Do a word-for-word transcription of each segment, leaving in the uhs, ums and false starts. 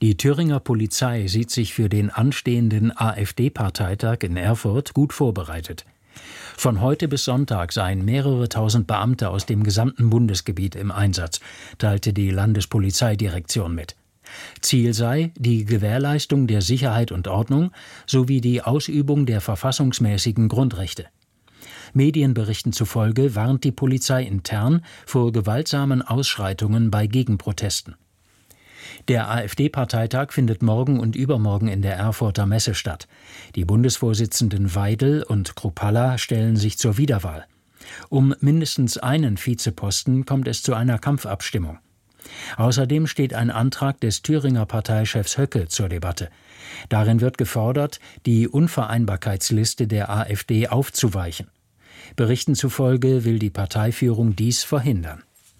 Die Thüringer Polizei sieht sich für den anstehenden AfD-Parteitag in Erfurt gut vorbereitet. Von heute bis Sonntag seien mehrere tausend Beamte aus dem gesamten Bundesgebiet im Einsatz, teilte die Landespolizeidirektion mit. Ziel sei die Gewährleistung der Sicherheit und Ordnung sowie die Ausübung der verfassungsmäßigen Grundrechte. Medienberichten zufolge warnt die Polizei intern vor gewaltsamen Ausschreitungen bei Gegenprotesten. Der AfD-Parteitag findet morgen und übermorgen in der Erfurter Messe statt. Die Bundesvorsitzenden Weidel und Kruppalla stellen sich zur Wiederwahl. Um mindestens einen Vizeposten kommt es zu einer Kampfabstimmung. Außerdem steht ein Antrag des Thüringer Parteichefs Höcke zur Debatte. Darin wird gefordert, die Unvereinbarkeitsliste der AfD aufzuweichen. Berichten zufolge will die Parteiführung dies verhindern.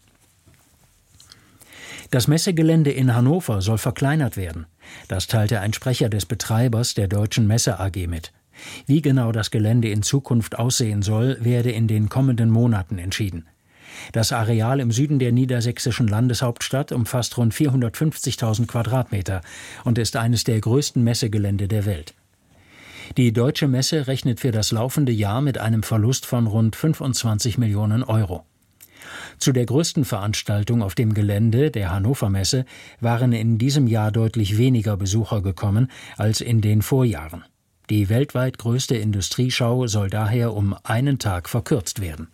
Das Messegelände in Hannover soll verkleinert werden. Das teilte ein Sprecher des Betreibers der Deutschen Messe A G mit. Wie genau das Gelände in Zukunft aussehen soll, werde in den kommenden Monaten entschieden. Das Areal im Süden der niedersächsischen Landeshauptstadt umfasst rund vierhundertfünfzigtausend Quadratmeter und ist eines der größten Messegelände der Welt. Die Deutsche Messe rechnet für das laufende Jahr mit einem Verlust von rund fünfundzwanzig Millionen Euro. Zu der größten Veranstaltung auf dem Gelände, der Hannover Messe, waren in diesem Jahr deutlich weniger Besucher gekommen als in den Vorjahren. Die weltweit größte Industrieschau soll daher um einen Tag verkürzt werden.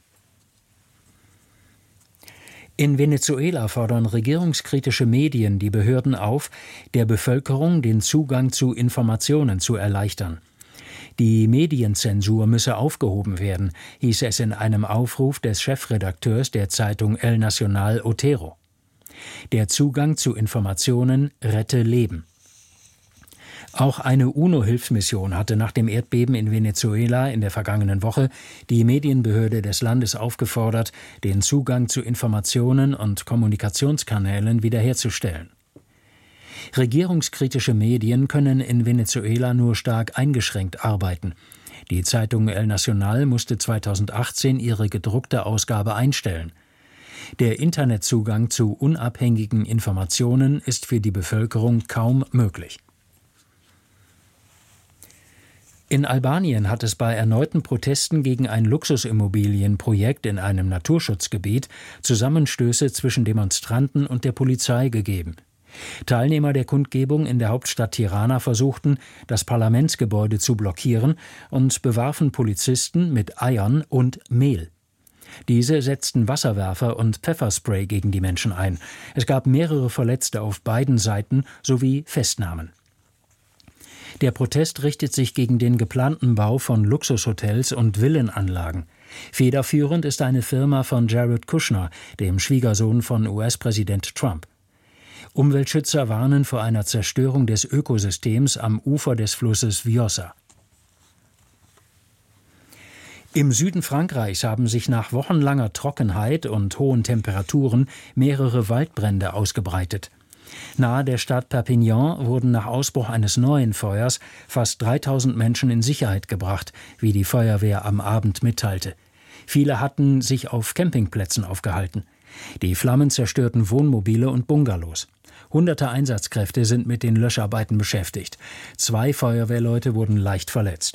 In Venezuela fordern regierungskritische Medien die Behörden auf, der Bevölkerung den Zugang zu Informationen zu erleichtern. Die Medienzensur müsse aufgehoben werden, hieß es in einem Aufruf des Chefredakteurs der Zeitung El Nacional, Otero. Der Zugang zu Informationen rette Leben. Auch eine UNO-Hilfsmission hatte nach dem Erdbeben in Venezuela in der vergangenen Woche die Medienbehörde des Landes aufgefordert, den Zugang zu Informationen und Kommunikationskanälen wiederherzustellen. Regierungskritische Medien können in Venezuela nur stark eingeschränkt arbeiten. Die Zeitung El Nacional musste zweitausendachtzehn ihre gedruckte Ausgabe einstellen. Der Internetzugang zu unabhängigen Informationen ist für die Bevölkerung kaum möglich. In Albanien hat es bei erneuten Protesten gegen ein Luxusimmobilienprojekt in einem Naturschutzgebiet Zusammenstöße zwischen Demonstranten und der Polizei gegeben. Teilnehmer der Kundgebung in der Hauptstadt Tirana versuchten, das Parlamentsgebäude zu blockieren und bewarfen Polizisten mit Eiern und Mehl. Diese setzten Wasserwerfer und Pfefferspray gegen die Menschen ein. Es gab mehrere Verletzte auf beiden Seiten sowie Festnahmen. Der Protest richtet sich gegen den geplanten Bau von Luxushotels und Villenanlagen. Federführend ist eine Firma von Jared Kushner, dem Schwiegersohn von U S-Präsident Trump. Umweltschützer warnen vor einer Zerstörung des Ökosystems am Ufer des Flusses Vjosa. Im Süden Frankreichs haben sich nach wochenlanger Trockenheit und hohen Temperaturen mehrere Waldbrände ausgebreitet. Nahe der Stadt Perpignan wurden nach Ausbruch eines neuen Feuers fast dreitausend Menschen in Sicherheit gebracht, wie die Feuerwehr am Abend mitteilte. Viele hatten sich auf Campingplätzen aufgehalten. Die Flammen zerstörten Wohnmobile und Bungalows. Hunderte Einsatzkräfte sind mit den Löscharbeiten beschäftigt. Zwei Feuerwehrleute wurden leicht verletzt.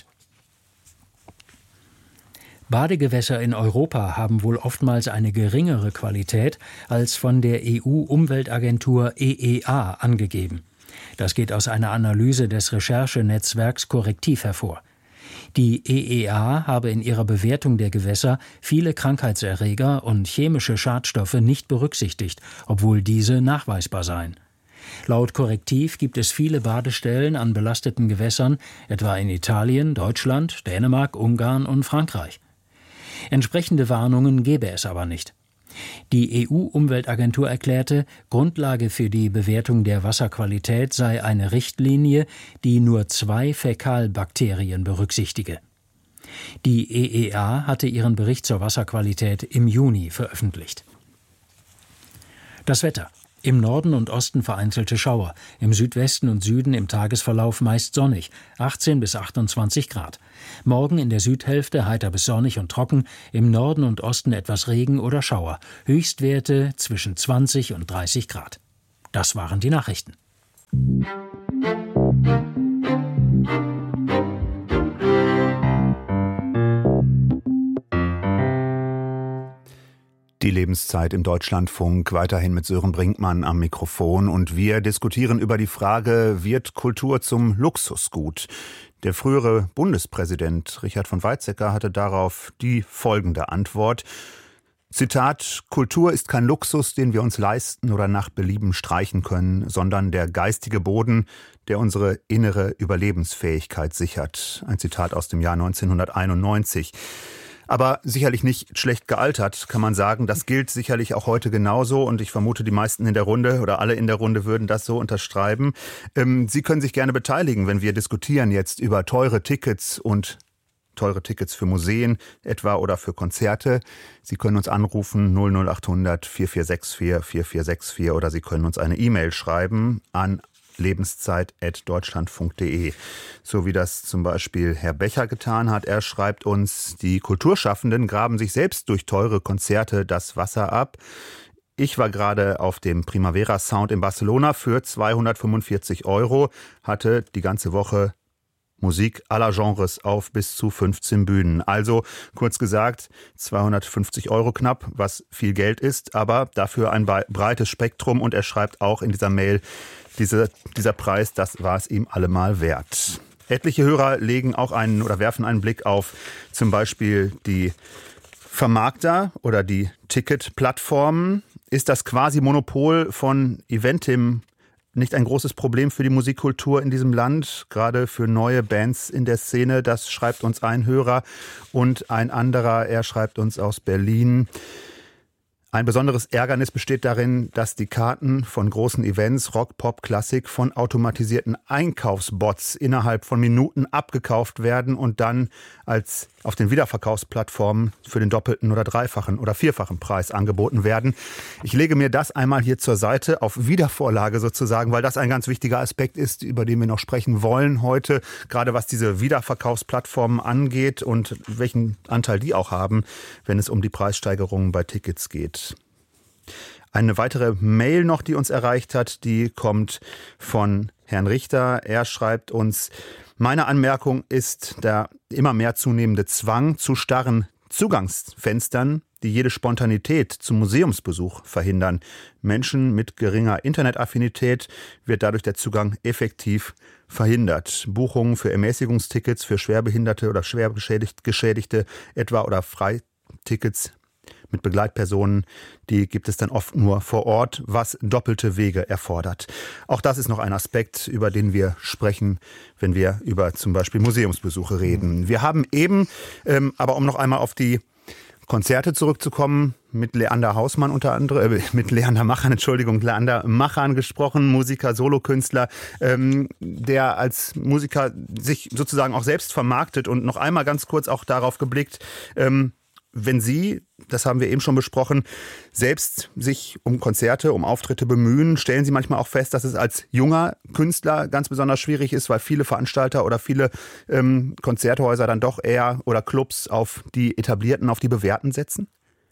Badegewässer in Europa haben wohl oftmals eine geringere Qualität als von der E U-Umweltagentur E E A angegeben. Das geht aus einer Analyse des Recherchenetzwerks Korrektiv hervor. Die E E A habe in ihrer Bewertung der Gewässer viele Krankheitserreger und chemische Schadstoffe nicht berücksichtigt, obwohl diese nachweisbar seien. Laut Korrektiv gibt es viele Badestellen an belasteten Gewässern, etwa in Italien, Deutschland, Dänemark, Ungarn und Frankreich. Entsprechende Warnungen gebe es aber nicht. Die E U-Umweltagentur erklärte, Grundlage für die Bewertung der Wasserqualität sei eine Richtlinie, die nur zwei Fäkalbakterien berücksichtige. Die E E A hatte ihren Bericht zur Wasserqualität im Juni veröffentlicht. Das Wetter. Im Norden und Osten vereinzelte Schauer, im Südwesten und Süden im Tagesverlauf meist sonnig, achtzehn bis achtundzwanzig Grad. Morgen in der Südhälfte heiter bis sonnig und trocken, im Norden und Osten etwas Regen oder Schauer, Höchstwerte zwischen zwanzig und dreißig Grad. Das waren die Nachrichten. Die Lebenszeit im Deutschlandfunk, weiterhin mit Sören Brinkmann am Mikrofon. Und wir diskutieren über die Frage, wird Kultur zum Luxusgut? Der frühere Bundespräsident Richard von Weizsäcker hatte darauf die folgende Antwort. Zitat, Kultur ist kein Luxus, den wir uns leisten oder nach Belieben streichen können, sondern der geistige Boden, der unsere innere Überlebensfähigkeit sichert. Ein Zitat aus dem Jahr neunzehnhunderteinundneunzig. Aber sicherlich nicht schlecht gealtert, kann man sagen. Das gilt sicherlich auch heute genauso und ich vermute, die meisten in der Runde oder alle in der Runde würden das so unterschreiben. Ähm, Sie können sich gerne beteiligen, wenn wir diskutieren jetzt über teure Tickets und teure Tickets für Museen etwa oder für Konzerte. Sie können uns anrufen null null acht hundert vier vier sechs vier vier vier sechs vier oder Sie können uns eine E-Mail schreiben an lebenszeit at deutschlandfunk punkt de. So wie das zum Beispiel Herr Becher getan hat. Er schreibt uns, die Kulturschaffenden graben sich selbst durch teure Konzerte das Wasser ab. Ich war gerade auf dem Primavera Sound in Barcelona für zweihundertfünfundvierzig Euro, hatte die ganze Woche Musik aller Genres auf bis zu fünfzehn Bühnen. Also kurz gesagt, zweihundertfünfzig Euro knapp, was viel Geld ist, aber dafür ein breites Spektrum. Und er schreibt auch in dieser Mail, diese, dieser Preis, das war es ihm allemal wert. Etliche Hörer legen auch einen oder werfen einen Blick auf zum Beispiel die Vermarkter oder die Ticketplattformen. Ist das Quasi-Monopol von Eventim nicht ein großes Problem für die Musikkultur in diesem Land, gerade für neue Bands in der Szene? Das schreibt uns ein Hörer und ein anderer, er schreibt uns aus Berlin. Ein besonderes Ärgernis besteht darin, dass die Karten von großen Events, Rock, Pop, Klassik, von automatisierten Einkaufsbots innerhalb von Minuten abgekauft werden und dann als auf den Wiederverkaufsplattformen für den doppelten oder dreifachen oder vierfachen Preis angeboten werden. Ich lege mir das einmal hier zur Seite, auf Wiedervorlage sozusagen, weil das ein ganz wichtiger Aspekt ist, über den wir noch sprechen wollen heute, gerade was diese Wiederverkaufsplattformen angeht und welchen Anteil die auch haben, wenn es um die Preissteigerungen bei Tickets geht. Eine weitere Mail noch, die uns erreicht hat, die kommt von Herrn Richter. Er schreibt uns, meine Anmerkung ist der immer mehr zunehmende Zwang zu starren Zugangsfenstern, die jede Spontanität zum Museumsbesuch verhindern. Menschen mit geringer Internetaffinität wird dadurch der Zugang effektiv verhindert. Buchungen für Ermäßigungstickets für Schwerbehinderte oder Schwergeschädigte etwa oder Freitickets mit Begleitpersonen, die gibt es dann oft nur vor Ort, was doppelte Wege erfordert. Auch das ist noch ein Aspekt, über den wir sprechen, wenn wir über zum Beispiel Museumsbesuche reden. Wir haben eben, ähm, aber um noch einmal auf die Konzerte zurückzukommen, mit Leander Hausmann unter anderem, äh, mit Leander Machan, Entschuldigung, Leander Machan gesprochen, Musiker, Solokünstler, ähm, der als Musiker sich sozusagen auch selbst vermarktet und noch einmal ganz kurz auch darauf geblickt, ähm, wenn Sie, das haben wir eben schon besprochen, selbst sich um Konzerte, um Auftritte bemühen, stellen Sie manchmal auch fest, dass es als junger Künstler ganz besonders schwierig ist, weil viele Veranstalter oder viele ähm, Konzerthäuser dann doch eher oder Clubs auf die Etablierten, auf die Bewährten setzen?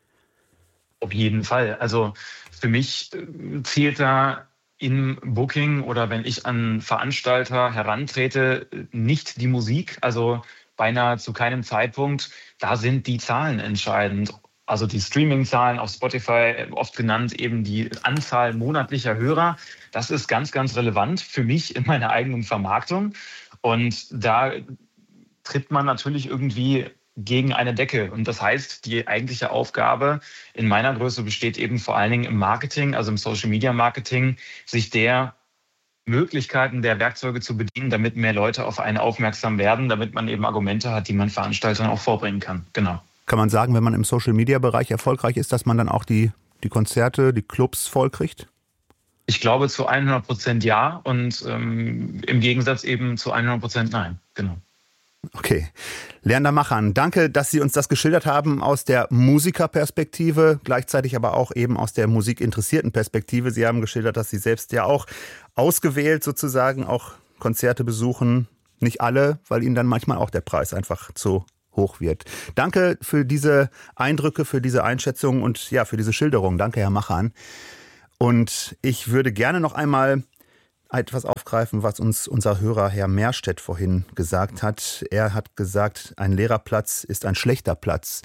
Auf jeden Fall. Also für mich zählt da im Booking oder wenn ich an Veranstalter herantrete, nicht die Musik, also beinahe zu keinem Zeitpunkt. Da sind die Zahlen entscheidend. Also die Streaming-Zahlen auf Spotify, oft genannt eben die Anzahl monatlicher Hörer. Das ist ganz, ganz relevant für mich in meiner eigenen Vermarktung. Und da tritt man natürlich irgendwie gegen eine Decke. Und das heißt, die eigentliche Aufgabe in meiner Größe besteht eben vor allen Dingen im Marketing, also im Social-Media-Marketing, sich der Möglichkeiten der Werkzeuge zu bedienen, damit mehr Leute auf einen aufmerksam werden, damit man eben Argumente hat, die man Veranstaltern auch vorbringen kann. Genau. Kann man sagen, wenn man im Social-Media-Bereich erfolgreich ist, dass man dann auch die, die Konzerte, die Clubs vollkriegt? Ich glaube zu hundert Prozent ja und ähm, im Gegensatz eben zu hundert Prozent nein. Genau. Okay. Leander Machan, danke, dass Sie uns das geschildert haben aus der Musikerperspektive, gleichzeitig aber auch eben aus der musikinteressierten Perspektive. Sie haben geschildert, dass Sie selbst ja auch ausgewählt sozusagen auch Konzerte besuchen. Nicht alle, weil Ihnen dann manchmal auch der Preis einfach zu hoch wird. Danke für diese Eindrücke, für diese Einschätzung und ja, für diese Schilderung. Danke, Herr Machan. Und ich würde gerne noch einmal etwas aufgreifen, was uns unser Hörer Herr Mehrstedt vorhin gesagt hat. Er hat gesagt, ein Lehrerplatz ist ein schlechter Platz.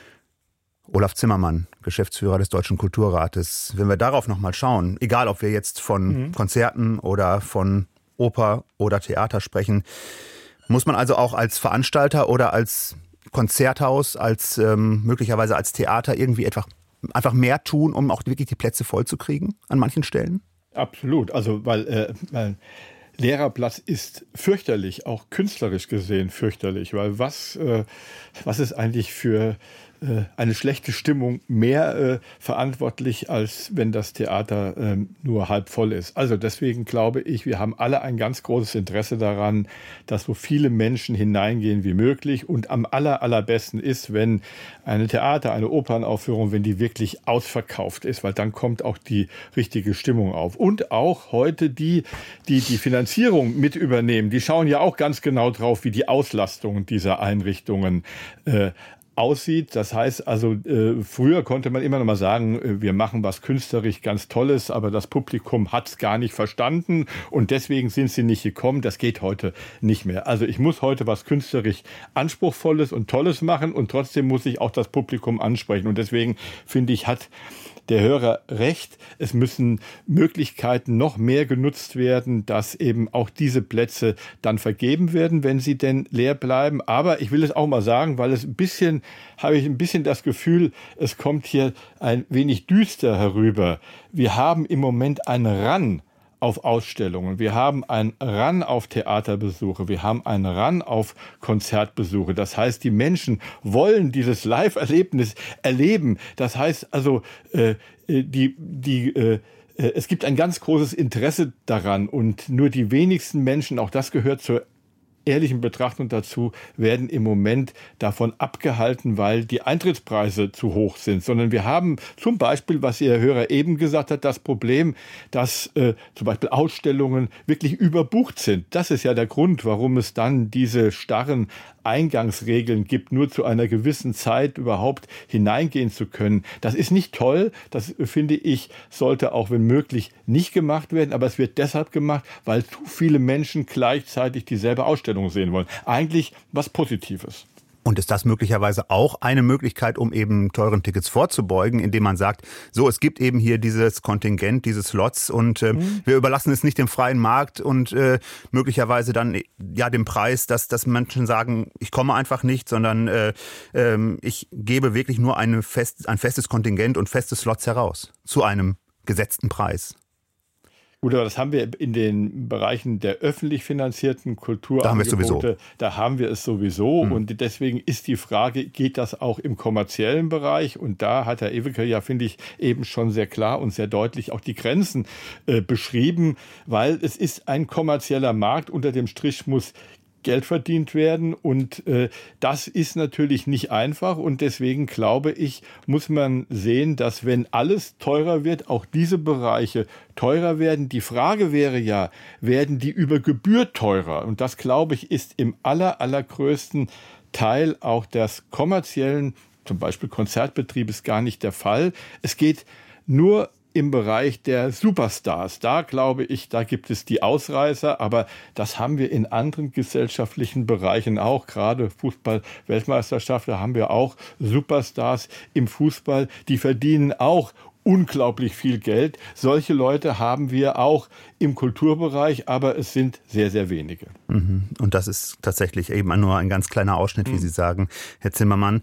Olaf Zimmermann, Geschäftsführer des Deutschen Kulturrates. Wenn wir darauf nochmal schauen, egal ob wir jetzt von mhm. Konzerten oder von Oper oder Theater sprechen, muss man also auch als Veranstalter oder als Konzerthaus, als ähm, möglicherweise als Theater irgendwie etwas einfach mehr tun, um auch wirklich die Plätze voll zu kriegen an manchen Stellen? Absolut. Also, weil äh, mein Lehrerplatz ist fürchterlich, auch künstlerisch gesehen fürchterlich, weil was, äh, was ist eigentlich für äh, eine schlechte Stimmung mehr äh, verantwortlich, als wenn das Theater äh, nur halb voll ist. Also deswegen glaube ich, wir haben alle ein ganz großes Interesse daran, dass so viele Menschen hineingehen wie möglich. Und am aller, allerbesten ist, wenn eine Theater, eine Opernaufführung, wenn die wirklich ausverkauft ist, weil dann kommt auch die richtige Stimmung auf. Und auch heute die, die die Finanzierung mit übernehmen, die schauen ja auch ganz genau drauf, wie die Auslastung dieser Einrichtungen äh, aussieht. Das heißt also, äh, früher konnte man immer noch mal sagen, äh, wir machen was künstlerisch ganz Tolles, aber das Publikum hat es gar nicht verstanden und deswegen sind sie nicht gekommen. Das geht heute nicht mehr. Also ich muss heute was künstlerisch Anspruchsvolles und Tolles machen und trotzdem muss ich auch das Publikum ansprechen. Und deswegen finde ich, hat der Hörer recht. Es müssen Möglichkeiten noch mehr genutzt werden, dass eben auch diese Plätze dann vergeben werden, wenn sie denn leer bleiben. Aber ich will es auch mal sagen, weil es ein bisschen, habe ich ein bisschen das Gefühl, es kommt hier ein wenig düster herüber. Wir haben im Moment einen Run auf Ausstellungen. Wir haben einen Run auf Theaterbesuche. Wir haben einen Run auf Konzertbesuche. Das heißt, die Menschen wollen dieses Live-Erlebnis erleben. Das heißt also, äh, die, die, äh, es gibt ein ganz großes Interesse daran und nur die wenigsten Menschen, auch das gehört zur ehrlichen Betrachtung dazu, werden im Moment davon abgehalten, weil die Eintrittspreise zu hoch sind, sondern wir haben zum Beispiel, was Ihr Hörer eben gesagt hat, das Problem, dass äh, zum Beispiel Ausstellungen wirklich überbucht sind. Das ist ja der Grund, warum es dann diese starren Eingangsregeln gibt, nur zu einer gewissen Zeit überhaupt hineingehen zu können. Das ist nicht toll, das finde ich, sollte auch wenn möglich nicht gemacht werden, aber es wird deshalb gemacht, weil zu viele Menschen gleichzeitig dieselbe Ausstellung sehen wollen. Eigentlich was Positives. Und ist das möglicherweise auch eine Möglichkeit, um eben teuren Tickets vorzubeugen, indem man sagt, so, es gibt eben hier dieses Kontingent, diese Slots und äh, mhm. wir überlassen es nicht dem freien Markt und äh, möglicherweise dann ja dem Preis, dass, dass Menschen sagen, ich komme einfach nicht, sondern äh, äh, ich gebe wirklich nur eine fest, ein festes Kontingent und feste Slots heraus zu einem gesetzten Preis. Gut, aber das haben wir in den Bereichen der öffentlich finanzierten Kulturangebote. Da haben wir es sowieso. Da haben wir es sowieso. Hm. Und deswegen ist die Frage, geht das auch im kommerziellen Bereich? Und da hat Herr Iwicke ja, finde ich, eben schon sehr klar und sehr deutlich auch die Grenzen äh, beschrieben, weil es ist ein kommerzieller Markt. Unter dem Strich muss Geld verdient werden und äh, das ist natürlich nicht einfach und deswegen glaube ich, muss man sehen, dass wenn alles teurer wird, auch diese Bereiche teurer werden. Die Frage wäre ja, werden die über Gebühr teurer? Und das, glaube ich, ist im aller, allergrößten Teil auch des kommerziellen, zum Beispiel Konzertbetriebes, gar nicht der Fall. Es geht nur im Bereich der Superstars. Da glaube ich, da gibt es die Ausreißer, aber das haben wir in anderen gesellschaftlichen Bereichen auch, gerade Fußball-Weltmeisterschaft, da haben wir auch Superstars im Fußball, die verdienen auch unglaublich viel Geld. Solche Leute haben wir auch im Kulturbereich, aber es sind sehr, sehr wenige. Und das ist tatsächlich eben nur ein ganz kleiner Ausschnitt, wie mhm. Sie sagen, Herr Zimmermann.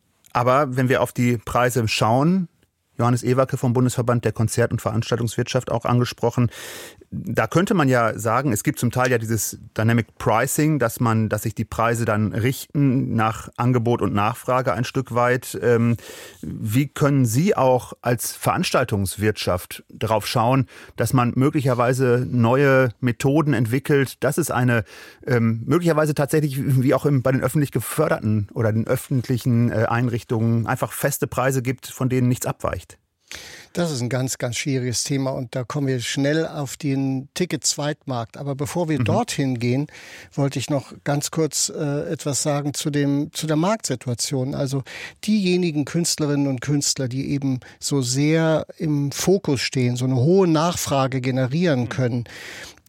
Aber wenn wir auf die Preise schauen, Johannes Ewacke vom Bundesverband der Konzert- und Veranstaltungswirtschaft auch angesprochen. Da könnte man ja sagen, es gibt zum Teil ja dieses Dynamic Pricing, dass man, dass sich die Preise dann richten nach Angebot und Nachfrage ein Stück weit. Ähm, wie können Sie auch als Veranstaltungswirtschaft darauf schauen, dass man möglicherweise neue Methoden entwickelt, dass es eine ähm, möglicherweise tatsächlich wie auch im, bei den öffentlich geförderten oder den öffentlichen äh, Einrichtungen einfach feste Preise gibt, von denen nichts abweicht? Das ist ein ganz, ganz schwieriges Thema und da kommen wir schnell auf den Ticket-Zweitmarkt. Aber bevor wir mhm. dorthin gehen, wollte ich noch ganz kurz äh, etwas sagen zu dem, zu der Marktsituation. Also diejenigen Künstlerinnen und Künstler, die eben so sehr im Fokus stehen, so eine hohe Nachfrage generieren können,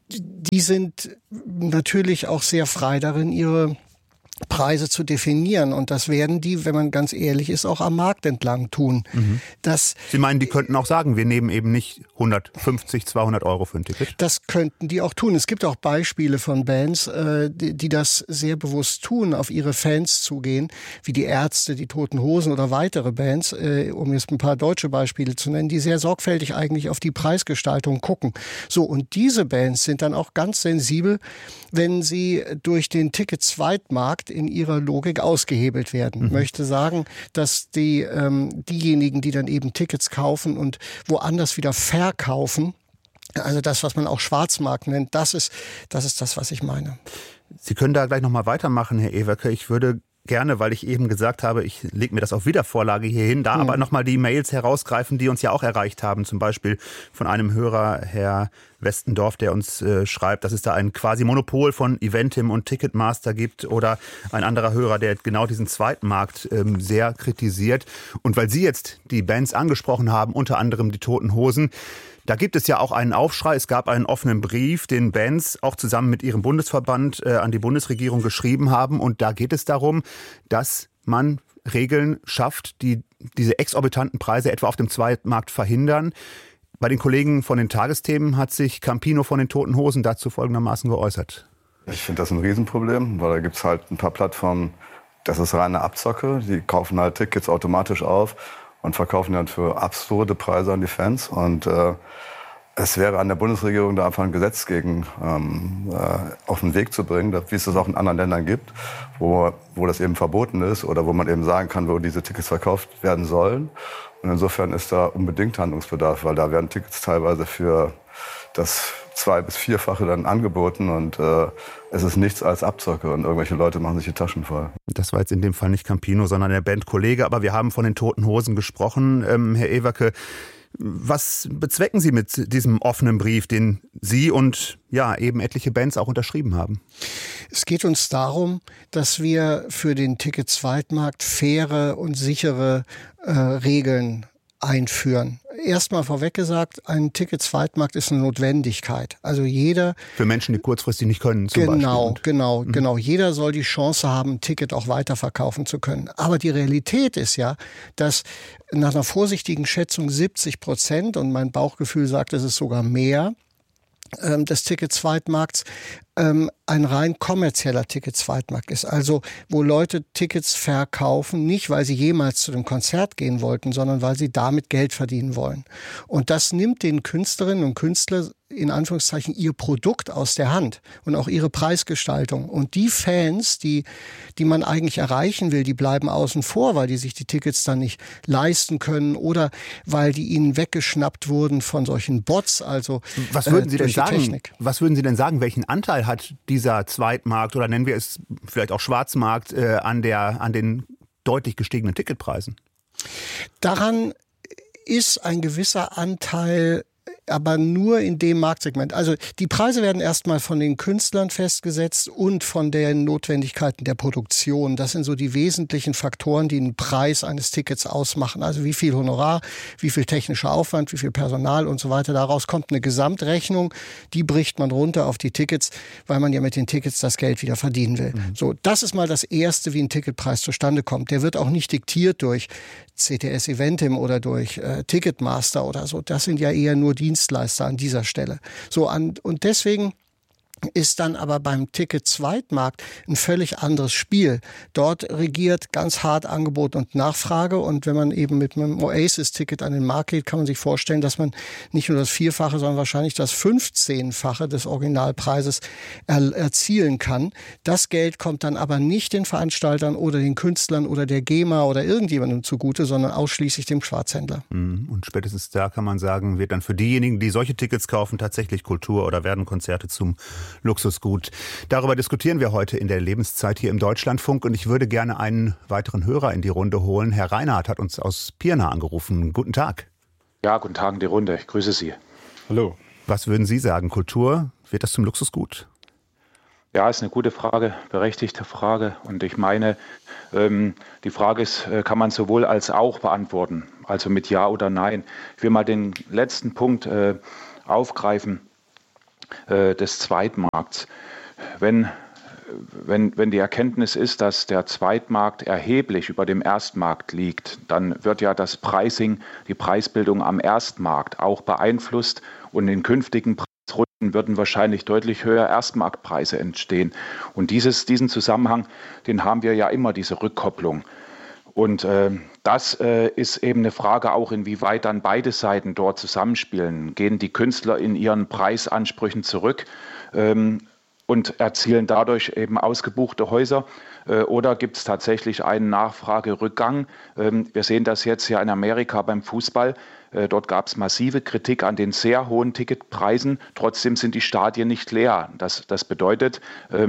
die sind natürlich auch sehr frei darin, ihre Preise zu definieren. Und das werden die, wenn man ganz ehrlich ist, auch am Markt entlang tun. Mhm. Das, Sie meinen, die könnten auch sagen, wir nehmen eben nicht hundertfünfzig, zweihundert Euro für ein Ticket? Das könnten die auch tun. Es gibt auch Beispiele von Bands, äh, die, die das sehr bewusst tun, auf ihre Fans zugehen, wie die Ärzte, die Toten Hosen oder weitere Bands, äh, um jetzt ein paar deutsche Beispiele zu nennen, die sehr sorgfältig eigentlich auf die Preisgestaltung gucken. So, und diese Bands sind dann auch ganz sensibel, wenn sie durch den Ticket-Zweitmarkt in ihrer Logik ausgehebelt werden. Ich mhm. möchte sagen, dass die ähm, diejenigen, die dann eben Tickets kaufen und woanders wieder verkaufen, also das, was man auch Schwarzmarkt nennt, das ist das, ist das was ich meine. Sie können da gleich nochmal weitermachen, Herr Ewerke. Ich würde gerne, weil ich eben gesagt habe, ich lege mir das auf Wiedervorlage hier hin, da mhm. aber nochmal die Mails herausgreifen, die uns ja auch erreicht haben. Zum Beispiel von einem Hörer, Herr Westendorf, der uns äh, schreibt, dass es da ein quasi Monopol von Eventim und Ticketmaster gibt, oder ein anderer Hörer, der genau diesen Zweitmarkt ähm, sehr kritisiert. Und weil Sie jetzt die Bands angesprochen haben, unter anderem die Toten Hosen, da gibt es ja auch einen Aufschrei. Es gab einen offenen Brief, den Bands auch zusammen mit ihrem Bundesverband äh, an die Bundesregierung geschrieben haben. Und da geht es darum, dass man Regeln schafft, die diese exorbitanten Preise etwa auf dem Zweitmarkt verhindern. Bei den Kollegen von den Tagesthemen hat sich Campino von den Toten Hosen dazu folgendermaßen geäußert. Ich finde das ein Riesenproblem, weil da gibt es halt ein paar Plattformen, das ist reine Abzocke. Die kaufen halt Tickets automatisch auf und verkaufen dann für absurde Preise an die Fans. Und äh, es wäre an der Bundesregierung, da einfach ein Gesetz gegen ähm, äh, auf den Weg zu bringen, wie es das auch in anderen Ländern gibt, wo, wo das eben verboten ist oder wo man eben sagen kann, wo diese Tickets verkauft werden sollen. Und insofern ist da unbedingt Handlungsbedarf, weil da werden Tickets teilweise für das zwei- bis vierfache dann angeboten und äh, es ist nichts als Abzocke und irgendwelche Leute machen sich die Taschen voll. Das war jetzt in dem Fall nicht Campino, sondern der Bandkollege, aber wir haben von den Toten Hosen gesprochen. Ähm, Herr Ewerke, was bezwecken Sie mit diesem offenen Brief, den Sie und ja eben etliche Bands auch unterschrieben haben? Es geht uns darum, dass wir für den Ticket-Zweitmarkt faire und sichere äh, Regeln einführen. Erstmal vorweg gesagt, ein Ticket-Zweitmarkt ist eine Notwendigkeit. Also jeder... Für Menschen, die kurzfristig nicht können, zum Genau, Beispiel. genau, mhm. genau. Jeder soll die Chance haben, ein Ticket auch weiterverkaufen zu können. Aber die Realität ist ja, dass nach einer vorsichtigen Schätzung siebzig Prozent, und mein Bauchgefühl sagt, es ist sogar mehr, ähm, des Ticket-Zweitmarkts ähm, ein rein kommerzieller Ticket-Zweitmarkt ist. Also wo Leute Tickets verkaufen, nicht weil sie jemals zu dem Konzert gehen wollten, sondern weil sie damit Geld verdienen wollen. Und das nimmt den Künstlerinnen und Künstlern in Anführungszeichen ihr Produkt aus der Hand und auch ihre Preisgestaltung. Und die Fans, die, die man eigentlich erreichen will, die bleiben außen vor, weil die sich die Tickets dann nicht leisten können oder weil die ihnen weggeschnappt wurden von solchen Bots. Also was würden Sie äh, denn sagen? Technik. Was würden Sie denn sagen? Welchen Anteil hat dieser Zweitmarkt oder nennen wir es vielleicht auch Schwarzmarkt äh, an der, an den deutlich gestiegenen Ticketpreisen? Daran ist ein gewisser Anteil, aber nur in dem Marktsegment. Also die Preise werden erstmal von den Künstlern festgesetzt und von den Notwendigkeiten der Produktion. Das sind so die wesentlichen Faktoren, die den Preis eines Tickets ausmachen. Also wie viel Honorar, wie viel technischer Aufwand, wie viel Personal und so weiter. Daraus kommt eine Gesamtrechnung, die bricht man runter auf die Tickets, weil man ja mit den Tickets das Geld wieder verdienen will. Mhm. So, das ist mal das Erste, wie ein Ticketpreis zustande kommt. Der wird auch nicht diktiert durch C T S Eventim oder durch äh, Ticketmaster oder so. Das sind ja eher nur Dienstleister an dieser Stelle. So, an, und deswegen ist dann aber beim Ticket-Zweitmarkt ein völlig anderes Spiel. Dort regiert ganz hart Angebot und Nachfrage und wenn man eben mit einem Oasis-Ticket an den Markt geht, kann man sich vorstellen, dass man nicht nur das Vierfache, sondern wahrscheinlich das fünfzehnfache des Originalpreises er- erzielen kann. Das Geld kommt dann aber nicht den Veranstaltern oder den Künstlern oder der GEMA oder irgendjemandem zugute, sondern ausschließlich dem Schwarzhändler. Und spätestens da kann man sagen, wird dann für diejenigen, die solche Tickets kaufen, tatsächlich Kultur oder werden Konzerte zum Luxusgut. Darüber diskutieren wir heute in der Lebenszeit hier im Deutschlandfunk und ich würde gerne einen weiteren Hörer in die Runde holen. Herr Reinhardt hat uns aus Pirna angerufen. Guten Tag. Ja, guten Tag in die Runde. Ich grüße Sie. Hallo. Was würden Sie sagen? Kultur, wird das zum Luxusgut? Ja, ist eine gute Frage, berechtigte Frage. Und ich meine, ähm, die Frage ist, kann man sowohl als auch beantworten, also mit Ja oder Nein. Ich will mal den letzten Punkt äh, aufgreifen. äh, des Zweitmarkts. Wenn Wenn, wenn die Erkenntnis ist, dass der Zweitmarkt erheblich über dem Erstmarkt liegt, dann wird ja das Pricing, die Preisbildung am Erstmarkt auch beeinflusst und in künftigen Preisrunden würden wahrscheinlich deutlich höher Erstmarktpreise entstehen. Und dieses, diesen Zusammenhang, den haben wir ja immer, diese Rückkopplung. Und äh, das äh, ist eben eine Frage auch, inwieweit dann beide Seiten dort zusammenspielen. Gehen die Künstler in ihren Preisansprüchen zurück? Ähm, und erzielen dadurch eben ausgebuchte Häuser. Oder gibt es tatsächlich einen Nachfragerückgang? Wir sehen das jetzt ja in Amerika beim Fußball. Dort gab es massive Kritik an den sehr hohen Ticketpreisen. Trotzdem sind die Stadien nicht leer. Das, das bedeutet,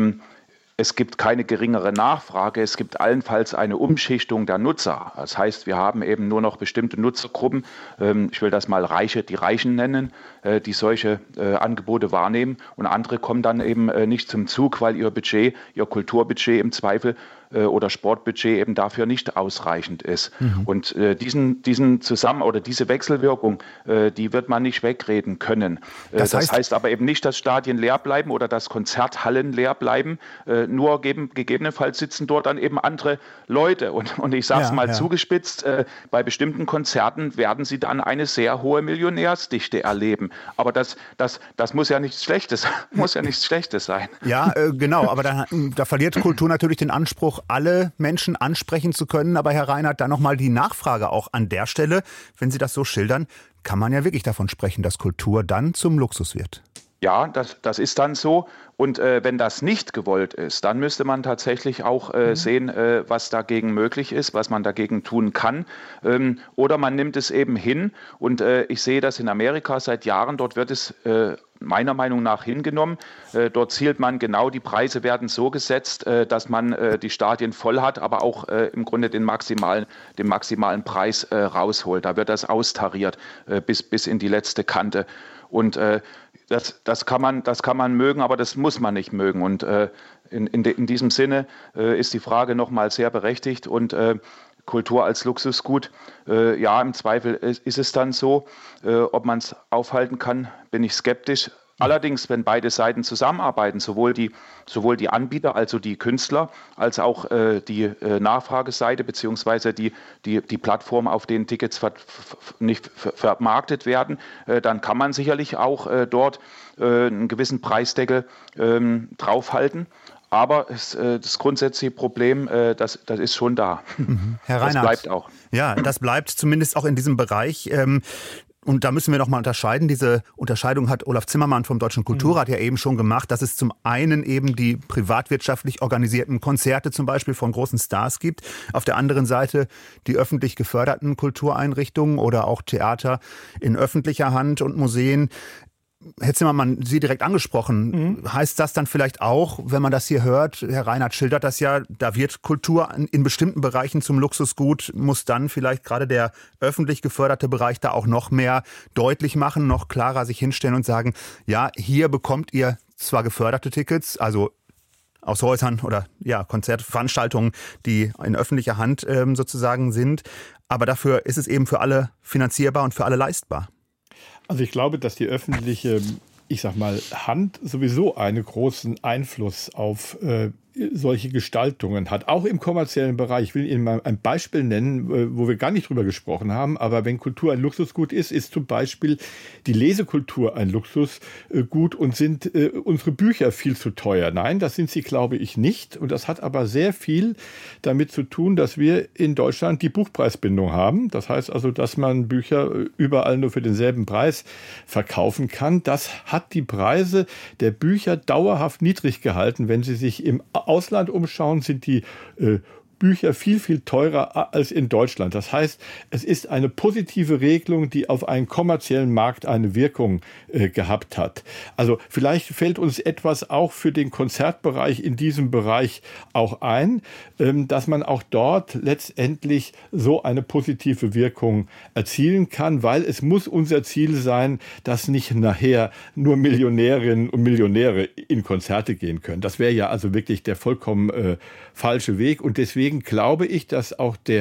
es gibt keine geringere Nachfrage, es gibt allenfalls eine Umschichtung der Nutzer. Das heißt, wir haben eben nur noch bestimmte Nutzergruppen, ich will das mal Reiche, die Reichen nennen, die solche Angebote wahrnehmen und andere kommen dann eben nicht zum Zug, weil ihr Budget, ihr Kulturbudget im Zweifel oder Sportbudget eben dafür nicht ausreichend ist. Mhm. Und äh, diesen, diesen Zusammen- oder diese Wechselwirkung, äh, die wird man nicht wegreden können. Äh, das, heißt, das heißt aber eben nicht, dass Stadien leer bleiben oder dass Konzerthallen leer bleiben. Äh, nur geben, gegebenenfalls sitzen dort dann eben andere Leute. Und, und ich sage es ja, mal ja. zugespitzt, äh, bei bestimmten Konzerten werden sie dann eine sehr hohe Millionärsdichte erleben. Aber das, das, das muss ja nichts Schlechtes, muss ja nichts Schlechtes sein. Ja, äh, genau. Aber da, da verliert Kultur natürlich den Anspruch, alle Menschen ansprechen zu können. Aber Herr Reinhardt, dann nochmal die Nachfrage auch an der Stelle. Wenn Sie das so schildern, kann man ja wirklich davon sprechen, dass Kultur dann zum Luxus wird. Ja, das, das ist dann so. Und äh, wenn das nicht gewollt ist, dann müsste man tatsächlich auch äh, mhm. sehen, äh, was dagegen möglich ist, was man dagegen tun kann. Ähm, oder man nimmt es eben hin. Und äh, ich sehe das in Amerika seit Jahren. Dort wird es äh, meiner Meinung nach hingenommen. Äh, dort zielt man genau, die Preise werden so gesetzt, äh, dass man äh, die Stadien voll hat, aber auch äh, im Grunde den maximalen, den maximalen Preis äh, rausholt. Da wird das austariert äh, bis, bis in die letzte Kante. Und äh, das, das, kann man, das kann man mögen, aber das muss man nicht mögen. Und äh, in, in, de, in diesem Sinne äh, ist die Frage nochmal sehr berechtigt. Und äh, Kultur als Luxusgut, äh, ja, im Zweifel ist, ist es dann so. Äh, ob man es aufhalten kann, bin ich skeptisch. Allerdings, wenn beide Seiten zusammenarbeiten, sowohl die, sowohl die Anbieter, also die Künstler, als auch äh, die äh, Nachfrageseite beziehungsweise die, die, die Plattform, auf denen Tickets ver, nicht ver, vermarktet werden, äh, dann kann man sicherlich auch äh, dort äh, einen gewissen Preisdeckel äh, draufhalten. Aber es, äh, das grundsätzliche Problem, äh, das, das ist schon da. Mhm. Herr Reinhardt, das bleibt auch. Ja, das bleibt zumindest auch in diesem Bereich. Ähm, Und da müssen wir noch mal unterscheiden. Diese Unterscheidung hat Olaf Zimmermann vom Deutschen Kulturrat mhm. ja eben schon gemacht, dass es zum einen eben die privatwirtschaftlich organisierten Konzerte zum Beispiel von großen Stars gibt. Auf der anderen Seite die öffentlich geförderten Kultureinrichtungen oder auch Theater in öffentlicher Hand und Museen. Herr Zimmermann, Sie direkt angesprochen. Mhm. Heißt das dann vielleicht auch, wenn man das hier hört, Herr Reinhardt schildert das ja, da wird Kultur in bestimmten Bereichen zum Luxusgut, muss dann vielleicht gerade der öffentlich geförderte Bereich da auch noch mehr deutlich machen, noch klarer sich hinstellen und sagen, ja, hier bekommt ihr zwar geförderte Tickets, also aus Häusern oder ja Konzertveranstaltungen, die in öffentlicher Hand ähm, sozusagen sind, aber dafür ist es eben für alle finanzierbar und für alle leistbar. Also ich glaube, dass die öffentliche, ich sag mal, Hand sowieso einen großen Einfluss auf äh, solche Gestaltungen hat, auch im kommerziellen Bereich. Ich will Ihnen mal ein Beispiel nennen, wo wir gar nicht drüber gesprochen haben, aber wenn Kultur ein Luxusgut ist, ist zum Beispiel die Lesekultur ein Luxusgut und sind äh, unsere Bücher viel zu teuer. Nein, das sind sie, glaube ich, nicht. Und das hat aber sehr viel damit zu tun, dass wir in Deutschland die Buchpreisbindung haben. Das heißt also, dass man Bücher überall nur für denselben Preis verkaufen kann. Das hat die Preise der Bücher dauerhaft niedrig gehalten. Wenn Sie sich im Ausland umschauen, sind die äh, Bücher viel, viel teurer als in Deutschland. Das heißt, es ist eine positive Regelung, die auf einen kommerziellen Markt eine Wirkung äh, gehabt hat. Also vielleicht fällt uns etwas auch für den Konzertbereich in diesem Bereich auch ein, ähm, dass man auch dort letztendlich so eine positive Wirkung erzielen kann, weil es muss unser Ziel sein, dass nicht nachher nur Millionärinnen und Millionäre in Konzerte gehen können. Das wäre ja also wirklich der vollkommen äh, falsche Weg und deswegen glaube ich, dass auch der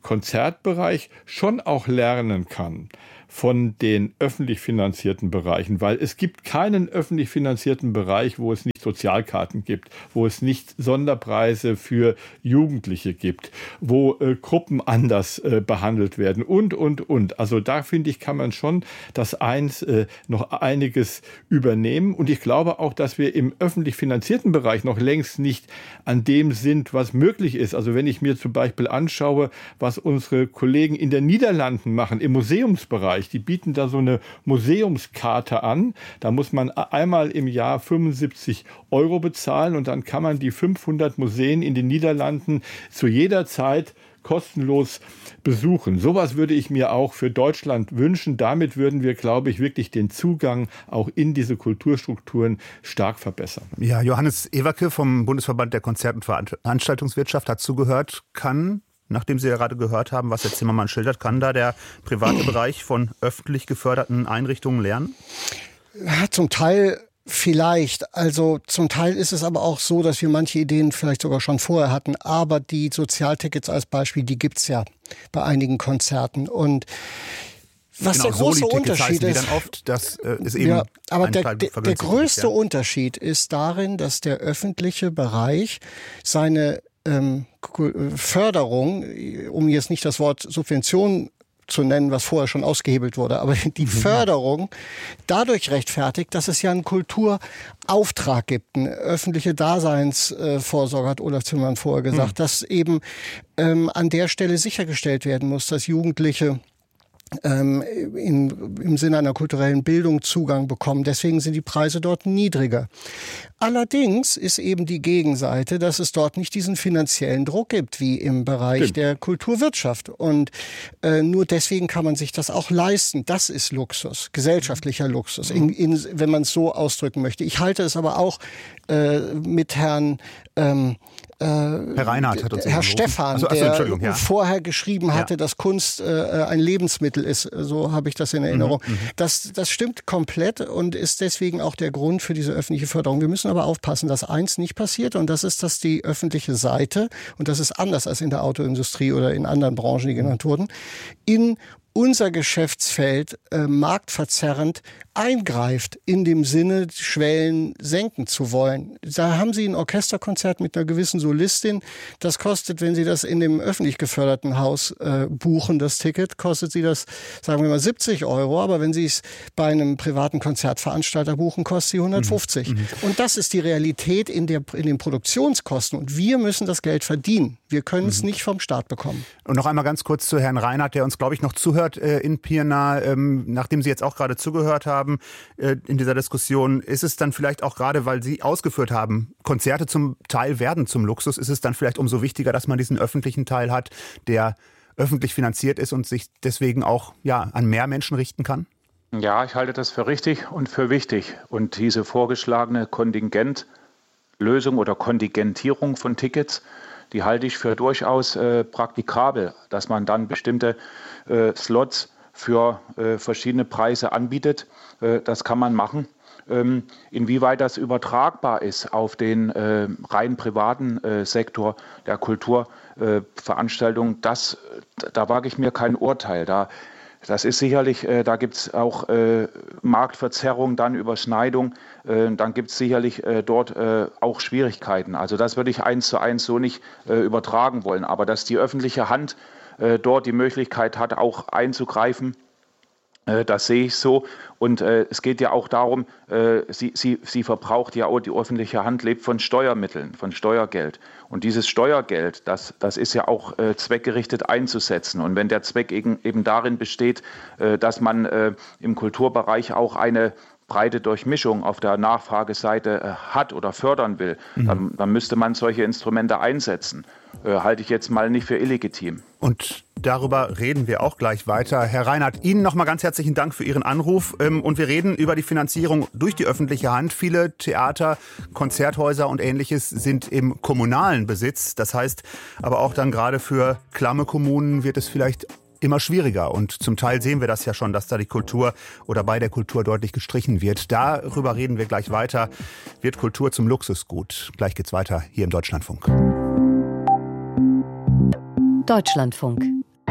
Konzertbereich schon auch lernen kann von den öffentlich finanzierten Bereichen, weil es gibt keinen öffentlich finanzierten Bereich, wo es nicht Sozialkarten gibt, wo es nicht Sonderpreise für Jugendliche gibt, wo äh, Gruppen anders äh, behandelt werden und, und, und. Also da finde ich, kann man schon das eins äh, noch einiges übernehmen. Und ich glaube auch, dass wir im öffentlich finanzierten Bereich noch längst nicht an dem sind, was möglich ist. Also wenn ich mir zum Beispiel anschaue, was unsere Kollegen in den Niederlanden machen, im Museumsbereich, die bieten da so eine Museumskarte an. Da muss man einmal im Jahr fünfundsiebzig Euro bezahlen und dann kann man die fünfhundert Museen in den Niederlanden zu jeder Zeit kostenlos besuchen. Sowas würde ich mir auch für Deutschland wünschen. Damit würden wir, glaube ich, wirklich den Zugang auch in diese Kulturstrukturen stark verbessern. Ja, Johannes Ewerke vom Bundesverband der Konzert- und Veranstaltungswirtschaft hat zugehört. Kann, nachdem Sie ja gerade gehört haben, was Herr Zimmermann schildert, kann da der private Bereich von öffentlich geförderten Einrichtungen lernen? Ja, zum Teil vielleicht. Also zum Teil ist es aber auch so, dass wir manche Ideen vielleicht sogar schon vorher hatten. Aber die Sozialtickets als Beispiel, die gibt's ja bei einigen Konzerten. Und was genau, der große Soli-Tickets Unterschied ist, dann oft, das äh, ist eben ja, aber ein der, der, der größte ja. Unterschied ist darin, dass der öffentliche Bereich seine ähm, Förderung, um jetzt nicht das Wort Subvention zu nennen, was vorher schon ausgehebelt wurde, aber die Förderung dadurch rechtfertigt, dass es ja einen Kulturauftrag gibt, eine öffentliche Daseinsvorsorge, hat Olaf Zimmermann vorher gesagt, mhm. dass eben ähm, an der Stelle sichergestellt werden muss, dass Jugendliche ähm, in, im Sinne einer kulturellen Bildung Zugang bekommen. Deswegen sind die Preise dort niedriger. Allerdings ist eben die Gegenseite, dass es dort nicht diesen finanziellen Druck gibt, wie im Bereich Stimmt. der Kulturwirtschaft. Und äh, nur deswegen kann man sich das auch leisten. Das ist Luxus, gesellschaftlicher Luxus, in, in, wenn man es so ausdrücken möchte. Ich halte es aber auch äh, mit Herrn ähm, Herr Reinhardt hat uns Herr Stephan, also, also, der ja. vorher geschrieben hatte, ja. dass Kunst äh, ein Lebensmittel ist. So habe ich das in Erinnerung. Mhm, das, das stimmt komplett und ist deswegen auch der Grund für diese öffentliche Förderung. Wir müssen aber aufpassen, dass eins nicht passiert und das ist, dass die öffentliche Seite, und das ist anders als in der Autoindustrie oder in anderen Branchen, die genannt wurden, in unser Geschäftsfeld äh, marktverzerrend eingreift, in dem Sinne, Schwellen senken zu wollen. Da haben Sie ein Orchesterkonzert mit einer gewissen Solistin. Das kostet, wenn Sie das in dem öffentlich geförderten Haus äh, buchen, das Ticket, kostet Sie das, sagen wir mal, siebzig Euro. Aber wenn Sie es bei einem privaten Konzertveranstalter buchen, kostet Sie hundertfünfzig. Mhm. Und das ist die Realität in, der, in den Produktionskosten. Und wir müssen das Geld verdienen. Wir können es mhm. nicht vom Staat bekommen. Und noch einmal ganz kurz zu Herrn Reinhardt, der uns, glaube ich, noch zuhört äh, in Pirna. Ähm, nachdem Sie jetzt auch gerade zugehört haben, äh, in dieser Diskussion, ist es dann vielleicht auch gerade, weil Sie ausgeführt haben, Konzerte zum Teil werden zum Luxus, ist es dann vielleicht umso wichtiger, dass man diesen öffentlichen Teil hat, der öffentlich finanziert ist und sich deswegen auch ja, an mehr Menschen richten kann? Ja, ich halte das für richtig und für wichtig. Und diese vorgeschlagene Kontingentlösung oder Kontingentierung von Tickets, die halte ich für durchaus äh, praktikabel, dass man dann bestimmte äh, Slots für äh, verschiedene Preise anbietet. Äh, das kann man machen. Ähm, inwieweit das übertragbar ist auf den äh, rein privaten äh, Sektor der Kulturveranstaltungen, äh, das, da wage ich mir kein Urteil. Da Das ist sicherlich, äh, da gibt es auch äh, Marktverzerrung, dann Überschneidung, äh, dann gibt es sicherlich äh, dort äh, auch Schwierigkeiten. Also das würde ich eins zu eins so nicht äh, übertragen wollen. Aber dass die öffentliche Hand äh, dort die Möglichkeit hat, auch einzugreifen, äh, das sehe ich so. Und äh, es geht ja auch darum, äh, sie, sie, sie verbraucht ja auch, die öffentliche Hand lebt von Steuermitteln, von Steuergeld. Und dieses Steuergeld, das, das ist ja auch äh, zweckgerichtet einzusetzen. Und wenn der Zweck eben, eben darin besteht, äh, dass man äh, im Kulturbereich auch eine breite Durchmischung auf der Nachfrageseite äh, hat oder fördern will, mhm. dann, dann müsste man solche Instrumente einsetzen. Äh, halte ich jetzt mal nicht für illegitim. Und darüber reden wir auch gleich weiter. Herr Reinhardt, Ihnen noch mal ganz herzlichen Dank für Ihren Anruf. Und wir reden über die Finanzierung durch die öffentliche Hand. Viele Theater, Konzerthäuser und Ähnliches sind im kommunalen Besitz. Das heißt aber auch dann gerade für klamme Kommunen wird es vielleicht immer schwieriger. Und zum Teil sehen wir das ja schon, dass da die Kultur oder bei der Kultur deutlich gestrichen wird. Darüber reden wir gleich weiter. Wird Kultur zum Luxusgut? Gleich geht's weiter hier im Deutschlandfunk. Deutschlandfunk.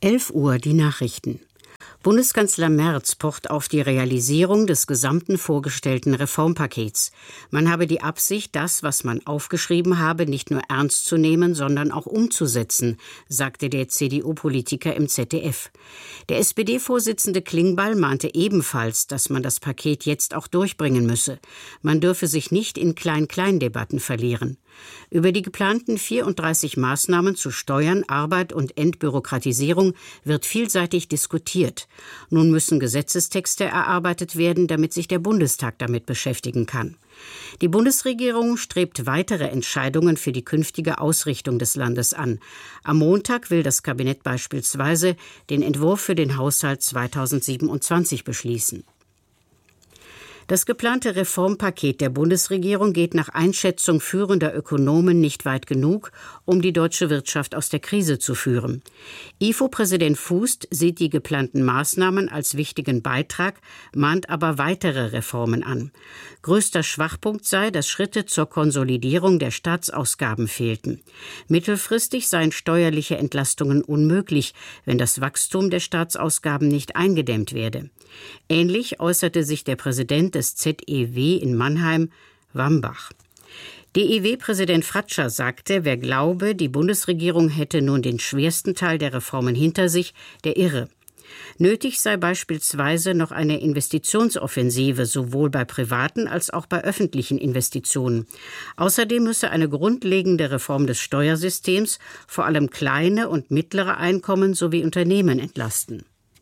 elf Uhr die Nachrichten. Bundeskanzler Merz pocht auf die Realisierung des gesamten vorgestellten Reformpakets. Man habe die Absicht, das, was man aufgeschrieben habe, nicht nur ernst zu nehmen, sondern auch umzusetzen, sagte der C D U-Politiker im Z D F. Der S P D-Vorsitzende Klingbeil mahnte ebenfalls, dass man das Paket jetzt auch durchbringen müsse. Man dürfe sich nicht in Klein-Klein-Debatten verlieren. Über die geplanten vierunddreißig Maßnahmen zu Steuern, Arbeit und Entbürokratisierung wird vielseitig diskutiert. Nun müssen Gesetzestexte erarbeitet werden, damit sich der Bundestag damit beschäftigen kann. Die Bundesregierung strebt weitere Entscheidungen für die künftige Ausrichtung des Landes an. Am Montag will das Kabinett beispielsweise den Entwurf für den Haushalt zweitausendsiebenundzwanzig beschließen. Das geplante Reformpaket der Bundesregierung geht nach Einschätzung führender Ökonomen nicht weit genug, um die deutsche Wirtschaft aus der Krise zu führen. I F O-Präsident Fußt sieht die geplanten Maßnahmen als wichtigen Beitrag, mahnt aber weitere Reformen an. Größter Schwachpunkt sei, dass Schritte zur Konsolidierung der Staatsausgaben fehlten. Mittelfristig seien steuerliche Entlastungen unmöglich, wenn das Wachstum der Staatsausgaben nicht eingedämmt werde. Ähnlich äußerte sich der Präsident des Z E W in Mannheim, Wambach. D E W-Präsident Fratscher sagte, wer glaube, die Bundesregierung hätte nun den schwersten Teil der Reformen hinter sich, der irre. Nötig sei beispielsweise noch eine Investitionsoffensive, sowohl bei privaten als auch bei öffentlichen Investitionen. Außerdem müsse eine grundlegende Reform des Steuersystems vor allem kleine und mittlere Einkommen sowie Unternehmen entlasten.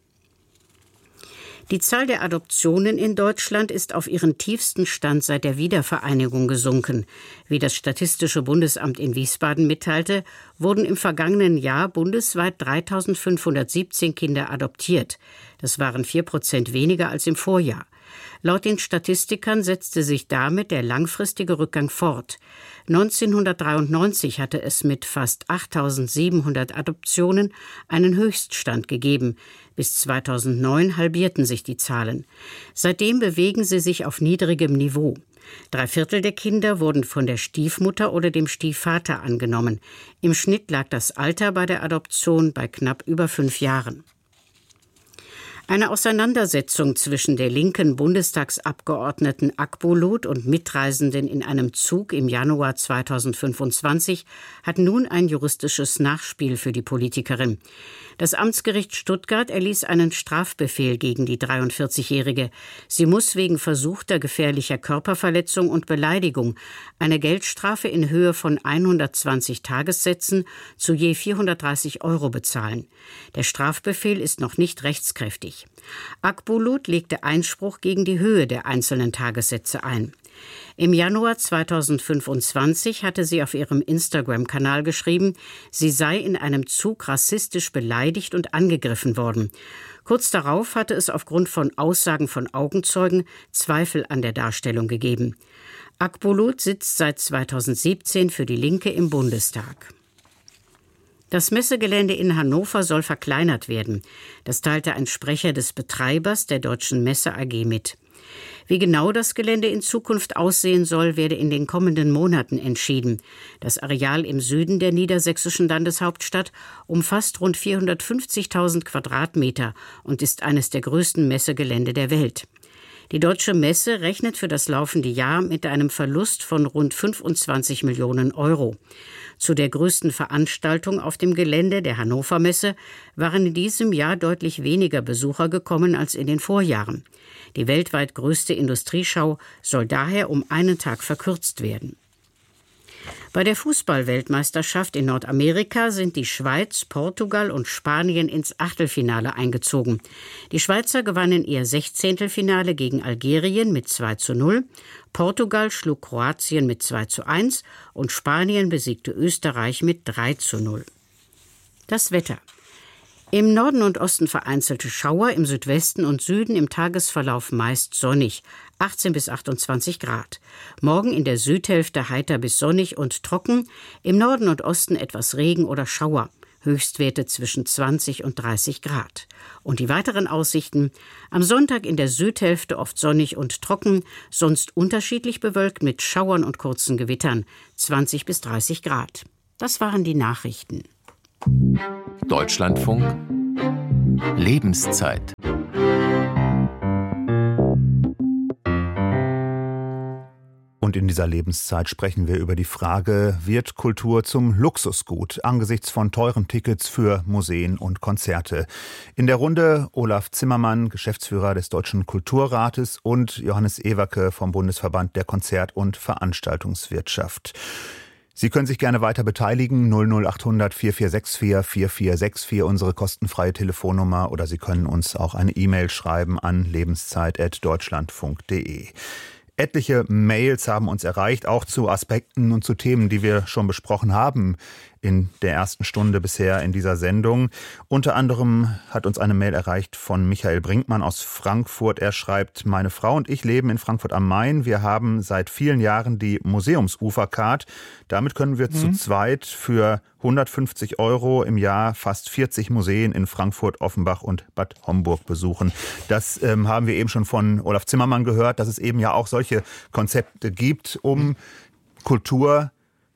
Die Zahl der Adoptionen in Deutschland ist auf ihren tiefsten Stand seit der Wiedervereinigung gesunken. Wie das Statistische Bundesamt in Wiesbaden mitteilte, wurden im vergangenen Jahr bundesweit dreitausendfünfhundertsiebzehn Kinder adoptiert. Das waren vier Prozent weniger als im Vorjahr. Laut den Statistikern setzte sich damit der langfristige Rückgang fort. neunzehnhundertdreiundneunzig hatte es mit fast achttausendsiebenhundert Adoptionen einen Höchststand gegeben. Bis zweitausendneun halbierten sich die Zahlen. Seitdem bewegen sie sich auf niedrigem Niveau. Drei Viertel der Kinder wurden von der Stiefmutter oder dem Stiefvater angenommen. Im Schnitt lag das Alter bei der Adoption bei knapp über fünf Jahren. Eine Auseinandersetzung zwischen der linken Bundestagsabgeordneten Akbulut und Mitreisenden in einem Zug im Januar zweitausendfünfundzwanzig hat nun ein juristisches Nachspiel für die Politikerin. Das Amtsgericht Stuttgart erließ einen Strafbefehl gegen die dreiundvierzigjährige. Sie muss wegen versuchter gefährlicher Körperverletzung und Beleidigung eine Geldstrafe in Höhe von hundertzwanzig Tagessätzen zu je vierhundertdreißig Euro bezahlen. Der Strafbefehl ist noch nicht rechtskräftig. Akbulut legte Einspruch gegen die Höhe der einzelnen Tagessätze ein. Im Januar zweitausendfünfundzwanzig hatte sie auf ihrem Instagram-Kanal geschrieben, sie sei in einem Zug rassistisch beleidigt und angegriffen worden. Kurz darauf hatte es aufgrund von Aussagen von Augenzeugen Zweifel an der Darstellung gegeben. Akbulut sitzt seit zweitausendsiebzehn für die Linke im Bundestag. Das Messegelände in Hannover soll verkleinert werden. Das teilte ein Sprecher des Betreibers der Deutschen Messe A G mit. Wie genau das Gelände in Zukunft aussehen soll, werde in den kommenden Monaten entschieden. Das Areal im Süden der niedersächsischen Landeshauptstadt umfasst rund vierhundertfünfzigtausend Quadratmeter und ist eines der größten Messegelände der Welt. Die Deutsche Messe rechnet für das laufende Jahr mit einem Verlust von rund fünfundzwanzig Millionen Euro. Zu der größten Veranstaltung auf dem Gelände, der Hannover Messe, waren in diesem Jahr deutlich weniger Besucher gekommen als in den Vorjahren. Die weltweit größte Industrieschau soll daher um einen Tag verkürzt werden. Bei der Fußball-Weltmeisterschaft in Nordamerika sind die Schweiz, Portugal und Spanien ins Achtelfinale eingezogen. Die Schweizer gewannen ihr Sechzehntelfinale gegen Algerien mit zwei zu null, Portugal schlug Kroatien mit zwei zu eins und Spanien besiegte Österreich mit drei zu null. Das Wetter. Im Norden und Osten vereinzelte Schauer, im Südwesten und Süden im Tagesverlauf meist sonnig, achtzehn bis achtundzwanzig Grad. Morgen in der Südhälfte heiter bis sonnig und trocken, im Norden und Osten etwas Regen oder Schauer, Höchstwerte zwischen zwanzig und dreißig Grad. Und die weiteren Aussichten: am Sonntag in der Südhälfte oft sonnig und trocken, sonst unterschiedlich bewölkt mit Schauern und kurzen Gewittern, zwanzig bis dreißig Grad. Das waren die Nachrichten. Deutschlandfunk Lebenszeit. Und in dieser Lebenszeit sprechen wir über die Frage, wird Kultur zum Luxusgut angesichts von teuren Tickets für Museen und Konzerte? In der Runde Olaf Zimmermann, Geschäftsführer des Deutschen Kulturrates, und Johannes Ewacke vom Bundesverband der Konzert- und Veranstaltungswirtschaft. Sie können sich gerne weiter beteiligen, null null acht hundert vier vier sechs vier vier vier sechs vier, unsere kostenfreie Telefonnummer, oder Sie können uns auch eine E-Mail schreiben an lebenszeit at deutschlandfunk punkt de. Etliche Mails haben uns erreicht, auch zu Aspekten und zu Themen, die wir schon besprochen haben in der ersten Stunde bisher in dieser Sendung. Unter anderem hat uns eine Mail erreicht von Michael Brinkmann aus Frankfurt. Er schreibt: Meine Frau und ich leben in Frankfurt am Main. Wir haben seit vielen Jahren die Museumsufercard. Damit können wir mhm. zu zweit für hundertfünfzig Euro im Jahr fast vierzig Museen in Frankfurt, Offenbach und Bad Homburg besuchen. Das ähm, haben wir eben schon von Olaf Zimmermann gehört, dass es eben ja auch solche Konzepte gibt, um Kultur,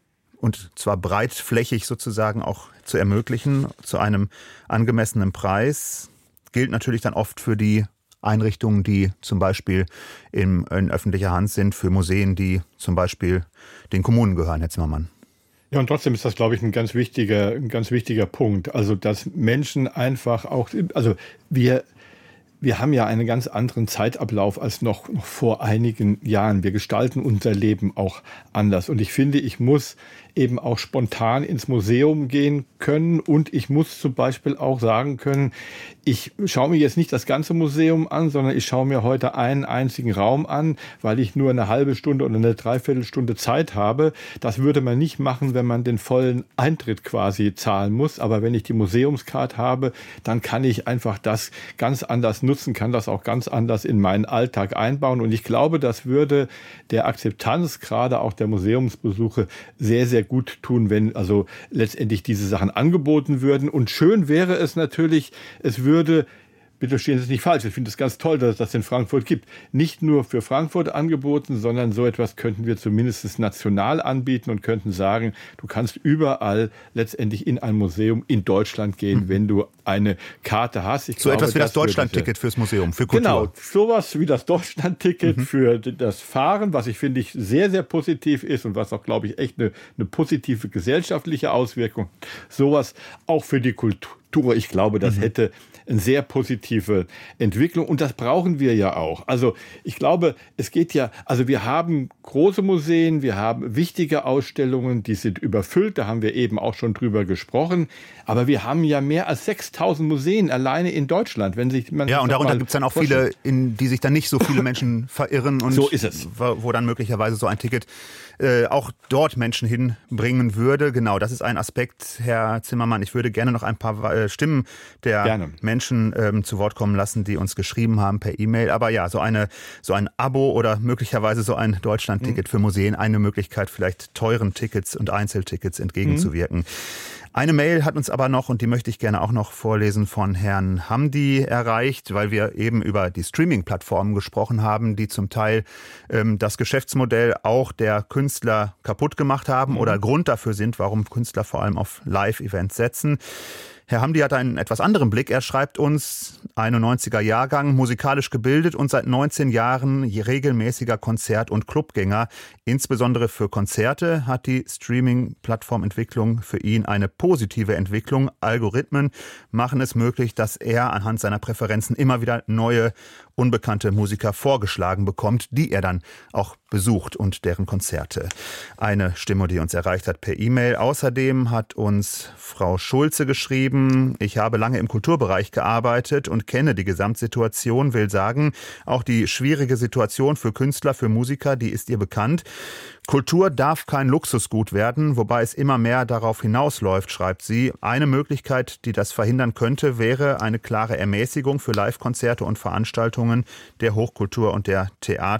und zwar breitflächig sozusagen, auch zu ermöglichen, zu einem angemessenen Preis. Gilt natürlich dann oft für die Einrichtungen, die zum Beispiel in, in öffentlicher Hand sind, für Museen, die zum Beispiel den Kommunen gehören, Herr Zimmermann. Ja, und trotzdem ist das, glaube ich, ein ganz wichtiger, ein ganz wichtiger Punkt. Also, dass Menschen einfach auch, also wir, wir haben ja einen ganz anderen Zeitablauf als noch, noch vor einigen Jahren. Wir gestalten unser Leben auch anders. Und ich finde, ich muss eben auch spontan ins Museum gehen können, und ich muss zum Beispiel auch sagen können, ich schaue mir jetzt nicht das ganze Museum an, sondern ich schaue mir heute einen einzigen Raum an, weil ich nur eine halbe Stunde oder eine Dreiviertelstunde Zeit habe. Das würde man nicht machen, wenn man den vollen Eintritt quasi zahlen muss. Aber wenn ich die Museumskarte habe, dann kann ich einfach das ganz anders nutzen, kann das auch ganz anders in meinen Alltag einbauen. Und ich glaube, das würde der Akzeptanz gerade auch der Museumsbesuche sehr, sehr gut tun, wenn also letztendlich diese Sachen angeboten würden. Und schön wäre es natürlich, es würde, bitte verstehen Sie es nicht falsch, ich finde es ganz toll, dass es das in Frankfurt gibt, nicht nur für Frankfurt angeboten, sondern so etwas könnten wir zumindest national anbieten und könnten sagen, du kannst überall letztendlich in ein Museum in Deutschland gehen, mhm. wenn du eine Karte hast. Ich so glaube, etwas wie das, das Deutschlandticket fürs Museum, für Kultur. Genau, sowas wie das Deutschlandticket mhm. für das Fahren, was ich finde ich sehr, sehr positiv ist und was auch, glaube ich, echt eine, eine positive gesellschaftliche Auswirkung. Sowas auch für die Kultur. Ich glaube, das mhm. hätte eine sehr positive Entwicklung, und das brauchen wir ja auch. Also ich glaube, es geht ja, also wir haben große Museen, wir haben wichtige Ausstellungen, die sind überfüllt, da haben wir eben auch schon drüber gesprochen, aber wir haben ja mehr als sechstausend Museen alleine in Deutschland. Wenn sich man ja, und darunter gibt es dann auch viele, in die sich dann nicht so viele Menschen verirren, und so ist es. Wo, wo dann möglicherweise so ein Ticket äh, auch dort Menschen hinbringen würde. Genau, das ist ein Aspekt, Herr Zimmermann. Ich würde gerne noch ein paar äh, Stimmen der gerne. Menschen ähm, zu Wort kommen lassen, die uns geschrieben haben per E-Mail. Aber ja, so eine so ein Abo oder möglicherweise so ein Deutschlandticket mhm. für Museen, eine Möglichkeit, vielleicht teuren Tickets und Einzeltickets entgegenzuwirken. Mhm. Eine Mail hat uns aber noch, und die möchte ich gerne auch noch vorlesen, von Herrn Hamdi erreicht, weil wir eben über die Streaming-Plattformen gesprochen haben, die zum Teil ähm, das Geschäftsmodell auch der Künstler kaputt gemacht haben mhm. oder Grund dafür sind, warum Künstler vor allem auf Live-Events setzen. Herr Hamdi hat einen etwas anderen Blick. Er schreibt uns, einundneunziger Jahrgang, musikalisch gebildet und seit neunzehn Jahren regelmäßiger Konzert- und Clubgänger. Insbesondere für Konzerte hat die Streaming-Plattformentwicklung für ihn eine positive Entwicklung. Algorithmen machen es möglich, dass er anhand seiner Präferenzen immer wieder neue, unbekannte Musiker vorgeschlagen bekommt, die er dann auch besucht und deren Konzerte. Eine Stimme, die uns erreicht hat per E-Mail. Außerdem hat uns Frau Schulze geschrieben: Ich habe lange im Kulturbereich gearbeitet und kenne die Gesamtsituation, will sagen, auch die schwierige Situation für Künstler, für Musiker, die ist ihr bekannt. Kultur darf kein Luxusgut werden, wobei es immer mehr darauf hinausläuft, schreibt sie. Eine Möglichkeit, die das verhindern könnte, wäre eine klare Ermäßigung für Live-Konzerte und Veranstaltungen der Hochkultur und der Theater.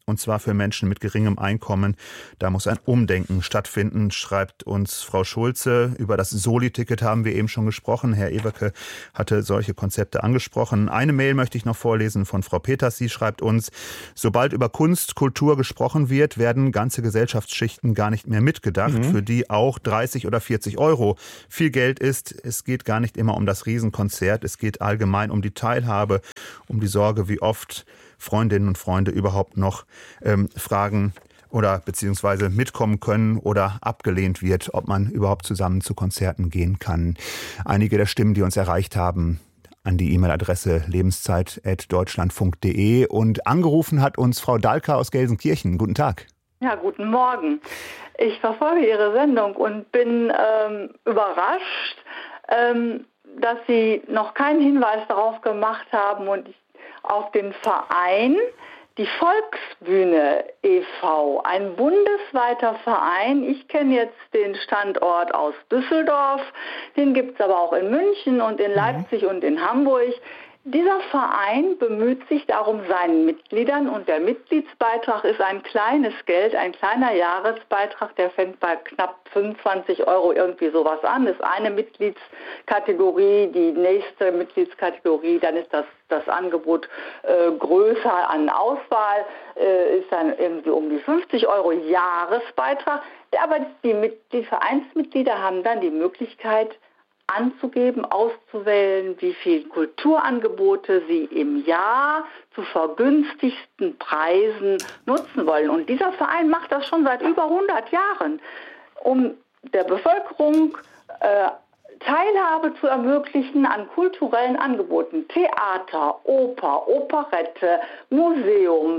und zwar für Menschen mit geringem Einkommen. Da muss ein Umdenken stattfinden, schreibt uns Frau Schulze. Über das Soli-Ticket haben wir eben schon gesprochen. Herr Eberke hatte solche Konzepte angesprochen. Eine Mail möchte ich noch vorlesen von Frau Peters. Sie schreibt uns: Sobald über Kunst, Kultur gesprochen wird, werden ganze Gesellschaftsschichten gar nicht mehr mitgedacht, mhm. für die auch dreißig oder vierzig Euro viel Geld ist. Es geht gar nicht immer um das Riesenkonzert. Es geht allgemein um die Teilhabe, um die Sorge, wie oft Freundinnen und Freunde überhaupt noch ähm, fragen oder beziehungsweise mitkommen können oder abgelehnt wird, ob man überhaupt zusammen zu Konzerten gehen kann. Einige der Stimmen, die uns erreicht haben, an die E-Mail-Adresse lebenszeit at deutschlandfunk punkt de, und angerufen hat uns Frau Dahlke aus Gelsenkirchen. Guten Tag. Ja, guten Morgen. Ich verfolge Ihre Sendung und bin ähm, überrascht, ähm, dass Sie noch keinen Hinweis darauf gemacht haben und auf den Verein, die Volksbühne e V, ein bundesweiter Verein. Ich kenne jetzt den Standort aus Düsseldorf, den gibt es aber auch in München und in Leipzig mhm. und in Hamburg. Dieser Verein bemüht sich darum, seinen Mitgliedern, und der Mitgliedsbeitrag ist ein kleines Geld, ein kleiner Jahresbeitrag, der fängt bei knapp fünfundzwanzig Euro irgendwie sowas an, ist eine Mitgliedskategorie, die nächste Mitgliedskategorie, dann ist das, das Angebot äh, größer an Auswahl, äh, ist dann irgendwie um die fünfzig Euro Jahresbeitrag, aber die, die Vereinsmitglieder haben dann die Möglichkeit, anzugeben, auszuwählen, wie viel Kulturangebote sie im Jahr zu vergünstigsten Preisen nutzen wollen. Und dieser Verein macht das schon seit über hundert Jahren, um der Bevölkerung äh, Teilhabe zu ermöglichen an kulturellen Angeboten. Theater, Oper, Operette, Museum,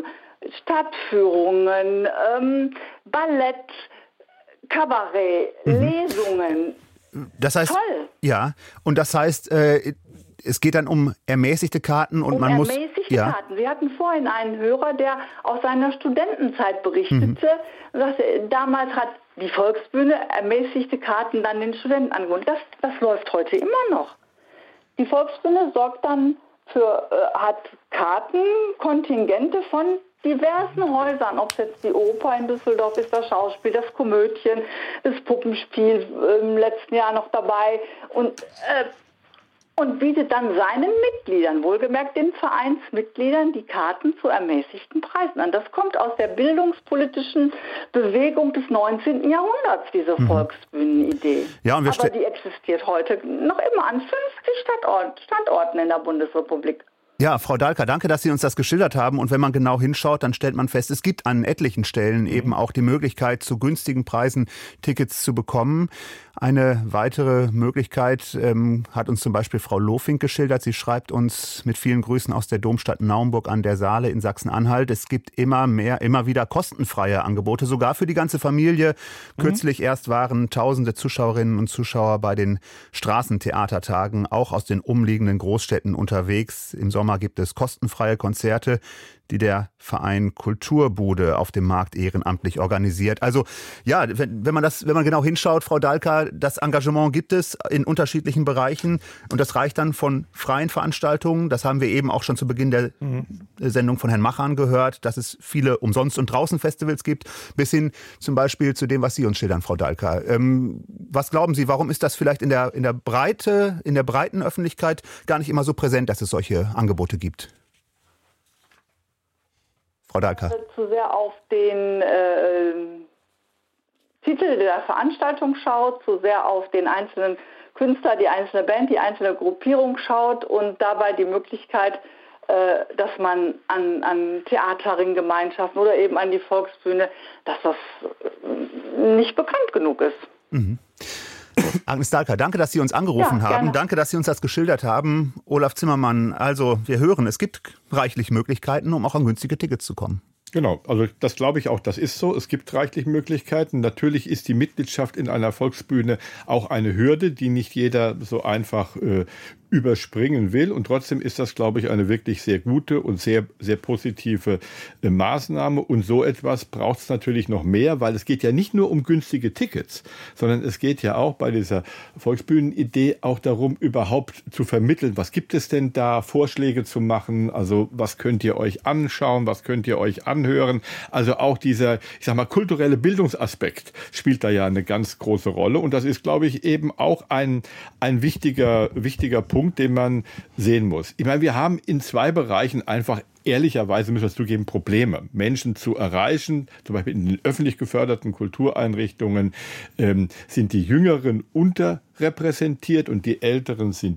Stadtführungen, ähm, Ballett, Kabarett, mhm. Lesungen. Das heißt, Toll. Ja, und das heißt, äh, es geht dann um ermäßigte Karten und um man muss... ermäßigte ja. Karten. Wir hatten vorhin einen Hörer, der aus seiner Studentenzeit berichtete. Mhm. Sagte, damals hat die Volksbühne ermäßigte Karten dann den Studenten angeboten. Das, das läuft heute immer noch. Die Volksbühne sorgt dann für, äh, hat Kartenkontingente von diversen Häusern, ob es jetzt die Oper in Düsseldorf ist, das Schauspiel, das Komödien, das Puppenspiel im letzten Jahr noch dabei und, äh, und bietet dann seinen Mitgliedern, wohlgemerkt den Vereinsmitgliedern, die Karten zu ermäßigten Preisen an. Das kommt aus der bildungspolitischen Bewegung des neunzehnten Jahrhunderts, diese mhm. Volksbühnenidee. Ja, und wir Aber die existiert heute noch immer an fünfzig Standort, Standorten in der Bundesrepublik. Ja, Frau Dahlke, danke, dass Sie uns das geschildert haben. Und wenn man genau hinschaut, dann stellt man fest, es gibt an etlichen Stellen eben auch die Möglichkeit, zu günstigen Preisen Tickets zu bekommen. Eine weitere Möglichkeit ähm, hat uns zum Beispiel Frau Lofink geschildert. Sie schreibt uns mit vielen Grüßen aus der Domstadt Naumburg an der Saale in Sachsen-Anhalt. Es gibt immer mehr, immer wieder kostenfreie Angebote, sogar für die ganze Familie. Mhm. Kürzlich erst waren tausende Zuschauerinnen und Zuschauer bei den Straßentheatertagen auch aus den umliegenden Großstädten unterwegs. Im Sommer gibt es kostenfreie Konzerte, die der Verein Kulturbude auf dem Markt ehrenamtlich organisiert. Also ja, wenn, wenn man das, wenn man genau hinschaut, Frau Dahlke, das Engagement gibt es in unterschiedlichen Bereichen und das reicht dann von freien Veranstaltungen. Das haben wir eben auch schon zu Beginn der mhm. Sendung von Herrn Machan gehört, dass es viele Umsonst- und Draußen-Festivals gibt, bis hin zum Beispiel zu dem, was Sie uns schildern, Frau Dahlke. Ähm, was glauben Sie, warum ist das vielleicht in der, in der Breite, in der breiten Öffentlichkeit gar nicht immer so präsent, dass es solche Angebote gibt? Frau Dahlke. Zu sehr auf den äh, Titel der Veranstaltung schaut, zu sehr auf den einzelnen Künstler, die einzelne Band, die einzelne Gruppierung schaut und dabei die Möglichkeit, äh, dass man an, an Theaterringgemeinschaften oder eben an die Volksbühne, dass das nicht bekannt genug ist. Mhm. Agnes Dahlke, danke, dass Sie uns angerufen ja, haben. Gerne. Danke, dass Sie uns das geschildert haben. Olaf Zimmermann, also wir hören, es gibt reichlich Möglichkeiten, um auch an günstige Tickets zu kommen. Genau, also das glaube ich auch, das ist so. Es gibt reichlich Möglichkeiten. Natürlich ist die Mitgliedschaft in einer Volksbühne auch eine Hürde, die nicht jeder so einfach äh, überspringen will. Und trotzdem ist das, glaube ich, eine wirklich sehr gute und sehr, sehr positive äh, Maßnahme. Und so etwas braucht es natürlich noch mehr, weil es geht ja nicht nur um günstige Tickets, sondern es geht ja auch bei dieser Volksbühnenidee auch darum, überhaupt zu vermitteln, was gibt es denn da, Vorschläge zu machen, also was könnt ihr euch anschauen, was könnt ihr euch anhören. Also auch dieser, ich sag mal, kulturelle Bildungsaspekt spielt da ja eine ganz große Rolle. Und das ist, glaube ich, eben auch ein, ein wichtiger, wichtiger Punkt, den man sehen muss. Ich meine, wir haben in zwei Bereichen einfach ehrlicherweise, müssen wir es zugeben, Probleme, Menschen zu erreichen. Zum Beispiel in den öffentlich geförderten Kultureinrichtungen ähm, sind die Jüngeren unterrepräsentiert und die Älteren sind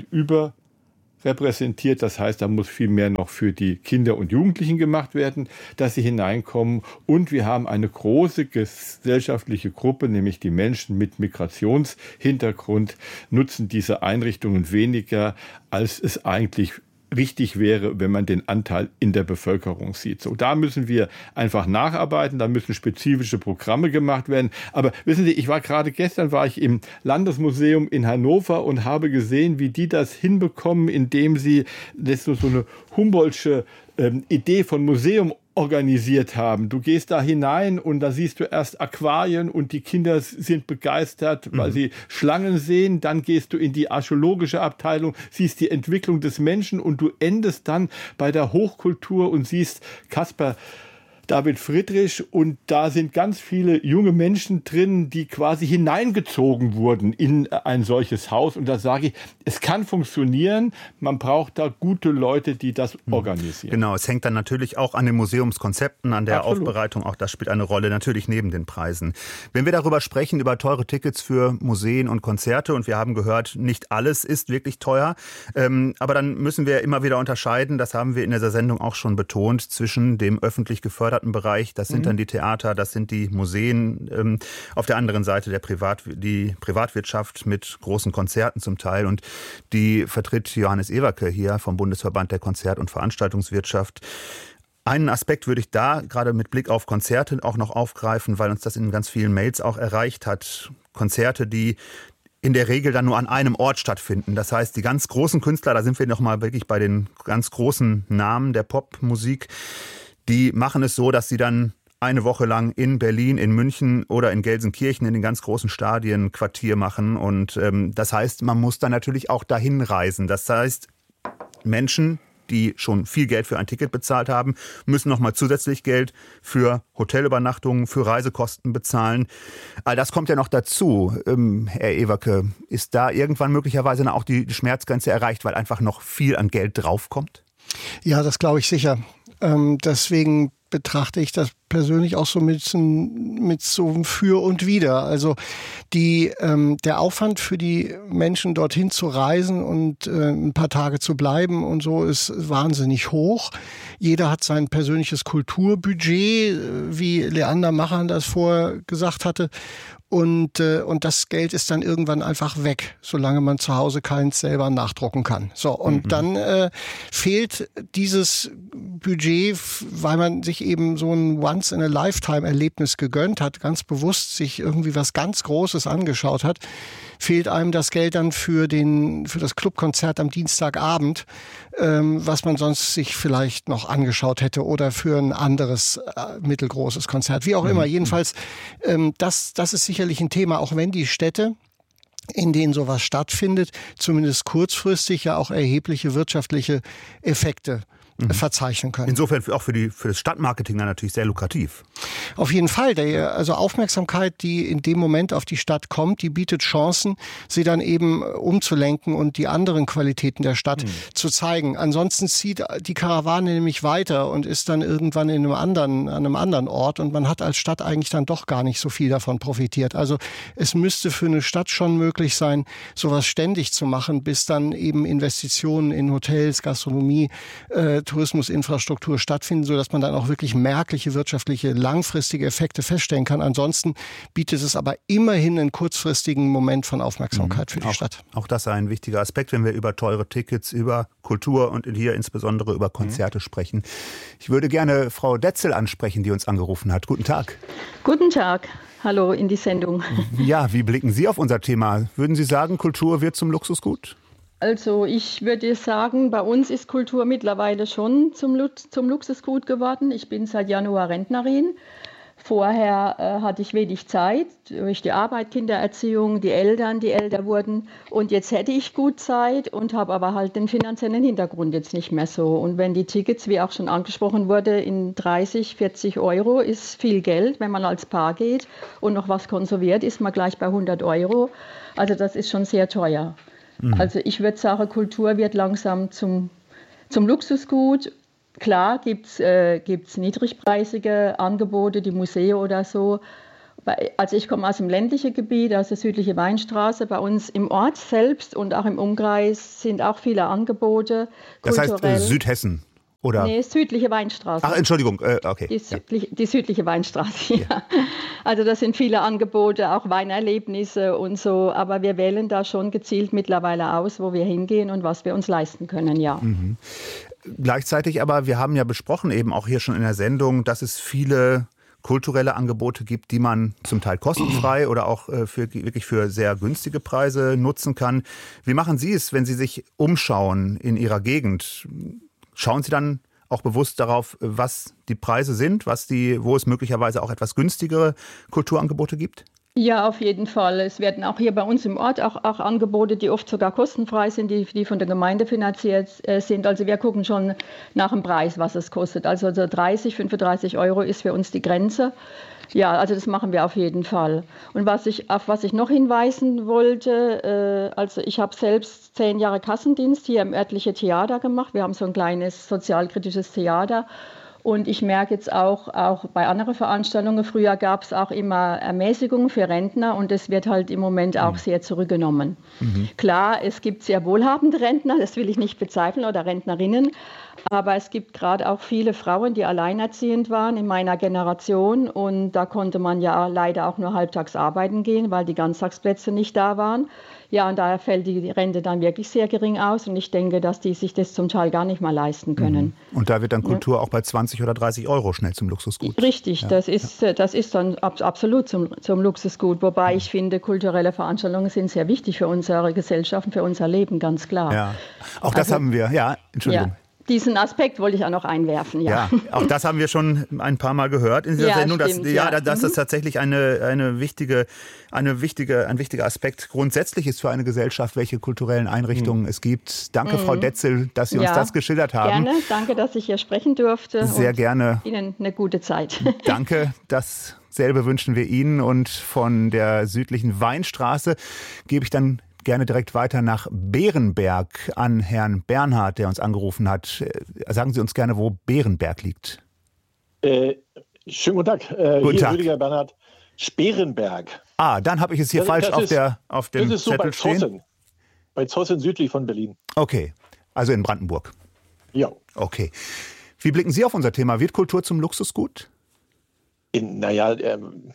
überrepräsentiert. Das heißt, da muss viel mehr noch für die Kinder und Jugendlichen gemacht werden, dass sie hineinkommen. Und wir haben eine große gesellschaftliche Gruppe, nämlich die Menschen mit Migrationshintergrund, nutzen diese Einrichtungen weniger, als es eigentlich richtig wäre, wenn man den Anteil in der Bevölkerung sieht. So, da müssen wir einfach nacharbeiten, da müssen spezifische Programme gemacht werden. Aber wissen Sie, ich war gerade gestern, war ich im Landesmuseum in Hannover und habe gesehen, wie die das hinbekommen, indem sie das ist so eine Humboldtsche ähm, Idee von Museum organisiert haben. Du gehst da hinein und da siehst du erst Aquarien und die Kinder sind begeistert, weil mhm. sie Schlangen sehen. Dann gehst du in die archäologische Abteilung, siehst die Entwicklung des Menschen und du endest dann bei der Hochkultur und siehst Caspar David Friedrich und da sind ganz viele junge Menschen drin, die quasi hineingezogen wurden in ein solches Haus. Und da sage ich, es kann funktionieren, man braucht da gute Leute, die das organisieren. Genau, es hängt dann natürlich auch an den Museumskonzepten, an der Absolut. Aufbereitung, auch das spielt eine Rolle, natürlich neben den Preisen. Wenn wir darüber sprechen, über teure Tickets für Museen und Konzerte, und wir haben gehört, nicht alles ist wirklich teuer, ähm, aber dann müssen wir immer wieder unterscheiden, das haben wir in dieser Sendung auch schon betont, zwischen dem öffentlich geförderten Bereich, das sind mhm. dann die Theater, das sind die Museen, ähm, auf der anderen Seite der Privat, die Privatwirtschaft mit großen Konzerten zum Teil, und die vertritt Johannes Ewerke hier vom Bundesverband der Konzert- und Veranstaltungswirtschaft. Einen Aspekt würde ich da gerade mit Blick auf Konzerte auch noch aufgreifen, weil uns das in ganz vielen Mails auch erreicht hat. Konzerte, die in der Regel dann nur an einem Ort stattfinden. Das heißt, die ganz großen Künstler, da sind wir noch mal wirklich bei den ganz großen Namen der Popmusik, die machen es so, dass sie dann eine Woche lang in Berlin, in München oder in Gelsenkirchen in den ganz großen Stadien Quartier machen. Und ähm, das heißt, man muss dann natürlich auch dahin reisen. Das heißt, Menschen, die schon viel Geld für ein Ticket bezahlt haben, müssen nochmal zusätzlich Geld für Hotelübernachtungen, für Reisekosten bezahlen. All das kommt ja noch dazu. Ähm, Herr Ewerke, ist da irgendwann möglicherweise auch die Schmerzgrenze erreicht, weil einfach noch viel an Geld draufkommt? Ja, das glaube ich sicher. Ähm, deswegen betrachte ich das persönlich auch so mit, mit so einem Für und Wider. Also die, ähm, der Aufwand für die Menschen, dorthin zu reisen und äh, ein paar Tage zu bleiben und so, ist wahnsinnig hoch. Jeder hat sein persönliches Kulturbudget, wie Leander Machan das vorher gesagt hatte. Und, äh, und das Geld ist dann irgendwann einfach weg, solange man zu Hause keins selber nachdrucken kann. So, und mhm. dann äh, fehlt dieses Budget, weil man sich eben so ein Once-in-a-Lifetime-Erlebnis gegönnt hat, ganz bewusst sich irgendwie was ganz Großes angeschaut hat, fehlt einem das Geld dann für den für das Clubkonzert am Dienstagabend, ähm, was man sonst sich vielleicht noch angeschaut hätte, oder für ein anderes äh, mittelgroßes Konzert, wie auch mhm. immer. Jedenfalls, ähm, das das ist sicherlich ein Thema, auch wenn die Städte, in denen sowas stattfindet, zumindest kurzfristig ja auch erhebliche wirtschaftliche Effekte Mhm. verzeichnen können. Insofern auch für, die, für das Stadtmarketing dann natürlich sehr lukrativ. Auf jeden Fall. Der, also Aufmerksamkeit, die in dem Moment auf die Stadt kommt, die bietet Chancen, sie dann eben umzulenken und die anderen Qualitäten der Stadt mhm. zu zeigen. Ansonsten zieht die Karawane nämlich weiter und ist dann irgendwann in einem anderen, an einem anderen Ort, und man hat als Stadt eigentlich dann doch gar nicht so viel davon profitiert. Also es müsste für eine Stadt schon möglich sein, sowas ständig zu machen, bis dann eben Investitionen in Hotels, Gastronomie, äh, Tourismusinfrastruktur stattfinden, sodass man dann auch wirklich merkliche wirtschaftliche, langfristige Effekte feststellen kann. Ansonsten bietet es aber immerhin einen kurzfristigen Moment von Aufmerksamkeit mhm. für die auch, Stadt. Auch das ist ein wichtiger Aspekt, wenn wir über teure Tickets, über Kultur und hier insbesondere über Konzerte mhm. sprechen. Ich würde gerne Frau Detzel ansprechen, die uns angerufen hat. Guten Tag. Guten Tag. Hallo in die Sendung. Ja, wie blicken Sie auf unser Thema? Würden Sie sagen, Kultur wird zum Luxusgut? Also ich würde sagen, bei uns ist Kultur mittlerweile schon zum, Lu- zum Luxusgut geworden. Ich bin seit Januar Rentnerin. Vorher äh, hatte ich wenig Zeit durch die Arbeit, Kindererziehung, die Eltern, die älter wurden. Und jetzt hätte ich gut Zeit und habe aber halt den finanziellen Hintergrund jetzt nicht mehr so. Und wenn die Tickets, wie auch schon angesprochen wurde, in dreißig, vierzig Euro ist viel Geld. Wenn man als Paar geht und noch was konsumiert, ist man gleich bei hundert Euro. Also das ist schon sehr teuer. Mhm. Also ich würde sagen, Kultur wird langsam zum, zum Luxusgut. Klar gibt es äh, gibt's niedrigpreisige Angebote, die Museen oder so. Also ich komme aus dem ländlichen Gebiet, aus der südlichen Weinstraße. Bei uns im Ort selbst und auch im Umkreis sind auch viele Angebote. Das heißt äh, Südhessen? Oder? Nee, südliche Weinstraße. Ach, Entschuldigung, äh, okay. Die, südlich, die südliche Weinstraße, ja. ja. Also das sind viele Angebote, auch Weinerlebnisse und so. Aber wir wählen da schon gezielt mittlerweile aus, wo wir hingehen und was wir uns leisten können, ja. Mhm. Gleichzeitig aber, wir haben ja besprochen eben auch hier schon in der Sendung, dass es viele kulturelle Angebote gibt, die man zum Teil kostenfrei oder auch für, wirklich für sehr günstige Preise nutzen kann. Wie machen Sie es, wenn Sie sich umschauen in Ihrer Gegend? Schauen Sie dann auch bewusst darauf, was die Preise sind, was die, wo es möglicherweise auch etwas günstigere Kulturangebote gibt? Ja, auf jeden Fall. Es werden auch hier bei uns im Ort auch, auch Angebote, die oft sogar kostenfrei sind, die, die von der Gemeinde finanziert äh, sind. Also wir gucken schon nach dem Preis, was es kostet. Also so dreißig, fünfunddreißig Euro ist für uns die Grenze. Ja, also das machen wir auf jeden Fall. Und was ich, auf was ich noch hinweisen wollte, äh, also ich habe selbst zehn Jahre Kassendienst hier im örtlichen Theater gemacht. Wir haben so ein kleines sozialkritisches Theater. Und ich merke jetzt auch, auch bei anderen Veranstaltungen, früher gab es auch immer Ermäßigungen für Rentner und das wird halt im Moment auch sehr zurückgenommen. Mhm. Klar, es gibt sehr wohlhabende Rentner, das will ich nicht bezweifeln, oder Rentnerinnen, aber es gibt gerade auch viele Frauen, die alleinerziehend waren in meiner Generation und da konnte man ja leider auch nur halbtags arbeiten gehen, weil die Ganztagsplätze nicht da waren. Ja, und daher fällt die Rente dann wirklich sehr gering aus und ich denke, dass die sich das zum Teil gar nicht mal leisten können. Und da wird dann Kultur ja auch bei zwanzig oder dreißig Euro schnell zum Luxusgut. Richtig, ja. das, ist, ja. das ist dann ab, absolut zum, zum Luxusgut. Wobei ja. ich finde, kulturelle Veranstaltungen sind sehr wichtig für unsere Gesellschaft und für unser Leben, ganz klar. Ja, auch das also, haben wir, ja, Entschuldigung. Ja. Diesen Aspekt wollte ich auch noch einwerfen, ja. Ja, auch das haben wir schon ein paar Mal gehört in dieser ja, Sendung. Stimmt, dass, ja, ja, dass mhm. das tatsächlich eine, eine wichtige, eine wichtige, ein wichtiger Aspekt grundsätzlich ist für eine Gesellschaft, welche kulturellen Einrichtungen mhm. es gibt. Danke, mhm. Frau Detzel, dass Sie uns ja, das geschildert haben. Gerne, danke, dass ich hier sprechen durfte. Sehr und gerne. Ihnen eine gute Zeit. Danke, dasselbe wünschen wir Ihnen. Und von der südlichen Weinstraße gebe ich dann gerne direkt weiter nach Bärenberg an Herrn Bernhard, der uns angerufen hat. Sagen Sie uns gerne, wo Bärenberg liegt. Äh, schönen guten Tag. Äh, guten hier Tag. Rüdiger Bernhard. Sperenberg. Ah, dann habe ich es hier das, falsch das auf, ist, der, auf dem das ist so Zettel bei stehen. Zossen. Bei Zossen südlich von Berlin. Okay, also in Brandenburg. Ja. Okay. Wie blicken Sie auf unser Thema? Wird Kultur zum Luxusgut? In, naja, ähm,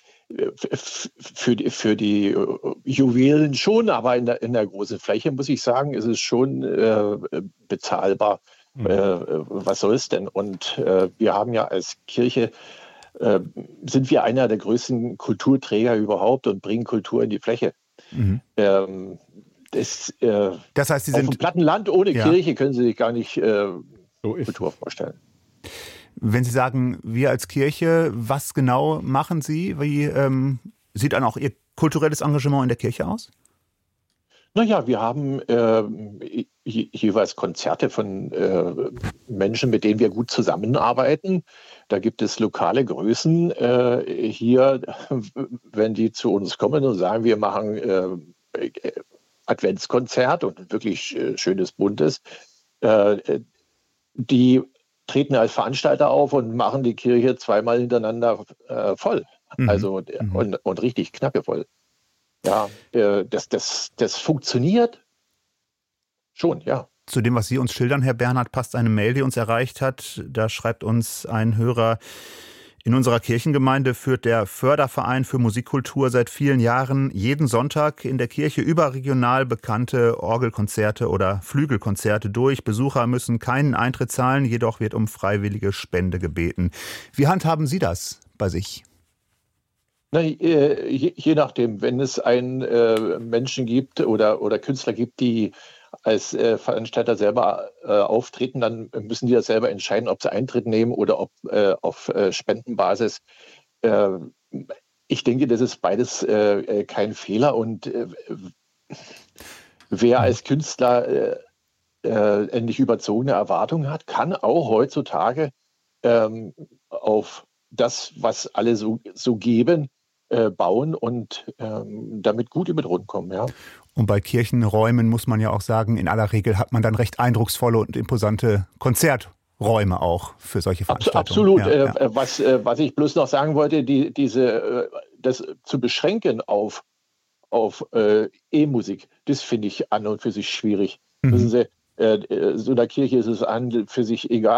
Für die, für die Juwelen schon, aber in der, in der großen Fläche, muss ich sagen, ist es schon äh, bezahlbar. Mhm. Äh, was soll es denn? Und äh, wir haben ja als Kirche, äh, sind wir einer der größten Kulturträger überhaupt und bringen Kultur in die Fläche. Mhm. Ähm, das, äh, das heißt, Sie auf sind dem platten Land ohne ja. Kirche können Sie sich gar nicht äh, so ist Kultur vorstellen. Wenn Sie sagen, wir als Kirche, was genau machen Sie? Wie ähm, sieht dann auch Ihr kulturelles Engagement in der Kirche aus? Naja, wir haben äh, jeweils Konzerte von äh, Menschen, mit denen wir gut zusammenarbeiten. Da gibt es lokale Größen äh, hier, wenn die zu uns kommen und sagen, wir machen äh, Adventskonzert und wirklich äh, schönes, buntes, äh, die treten als Veranstalter auf und machen die Kirche zweimal hintereinander äh, voll. Mhm. Also mhm. und, und richtig knackevoll. Ja, äh, das, das, das funktioniert schon, ja. Zu dem, was Sie uns schildern, Herr Bernhard, passt eine Mail, die uns erreicht hat. Da schreibt uns ein Hörer: In unserer Kirchengemeinde führt der Förderverein für Musikkultur seit vielen Jahren jeden Sonntag in der Kirche überregional bekannte Orgelkonzerte oder Flügelkonzerte durch. Besucher müssen keinen Eintritt zahlen, jedoch wird um freiwillige Spende gebeten. Wie handhaben Sie das bei sich? Na, je, je nachdem, wenn es einen äh, Menschen gibt oder, oder Künstler gibt, die als äh, Veranstalter selber äh, auftreten, dann müssen die das selber entscheiden, ob sie Eintritt nehmen oder ob äh, auf äh, Spendenbasis. Äh, ich denke, das ist beides äh, kein Fehler. Und äh, wer als Künstler äh, äh, nicht überzogene Erwartungen hat, kann auch heutzutage ähm, auf das, was alle so, so geben, äh, bauen und ähm, damit gut über den Rund kommen. Ja. Und bei Kirchenräumen muss man ja auch sagen, in aller Regel hat man dann recht eindrucksvolle und imposante Konzerträume auch für solche Veranstaltungen. Absolut. Ja, ja. Äh, was, äh, was ich bloß noch sagen wollte, die, diese, äh, das zu beschränken auf, auf äh, E-Musik, das finde ich an und für sich schwierig. Mhm. Wissen Sie, äh, so einer Kirche ist es an für sich egal.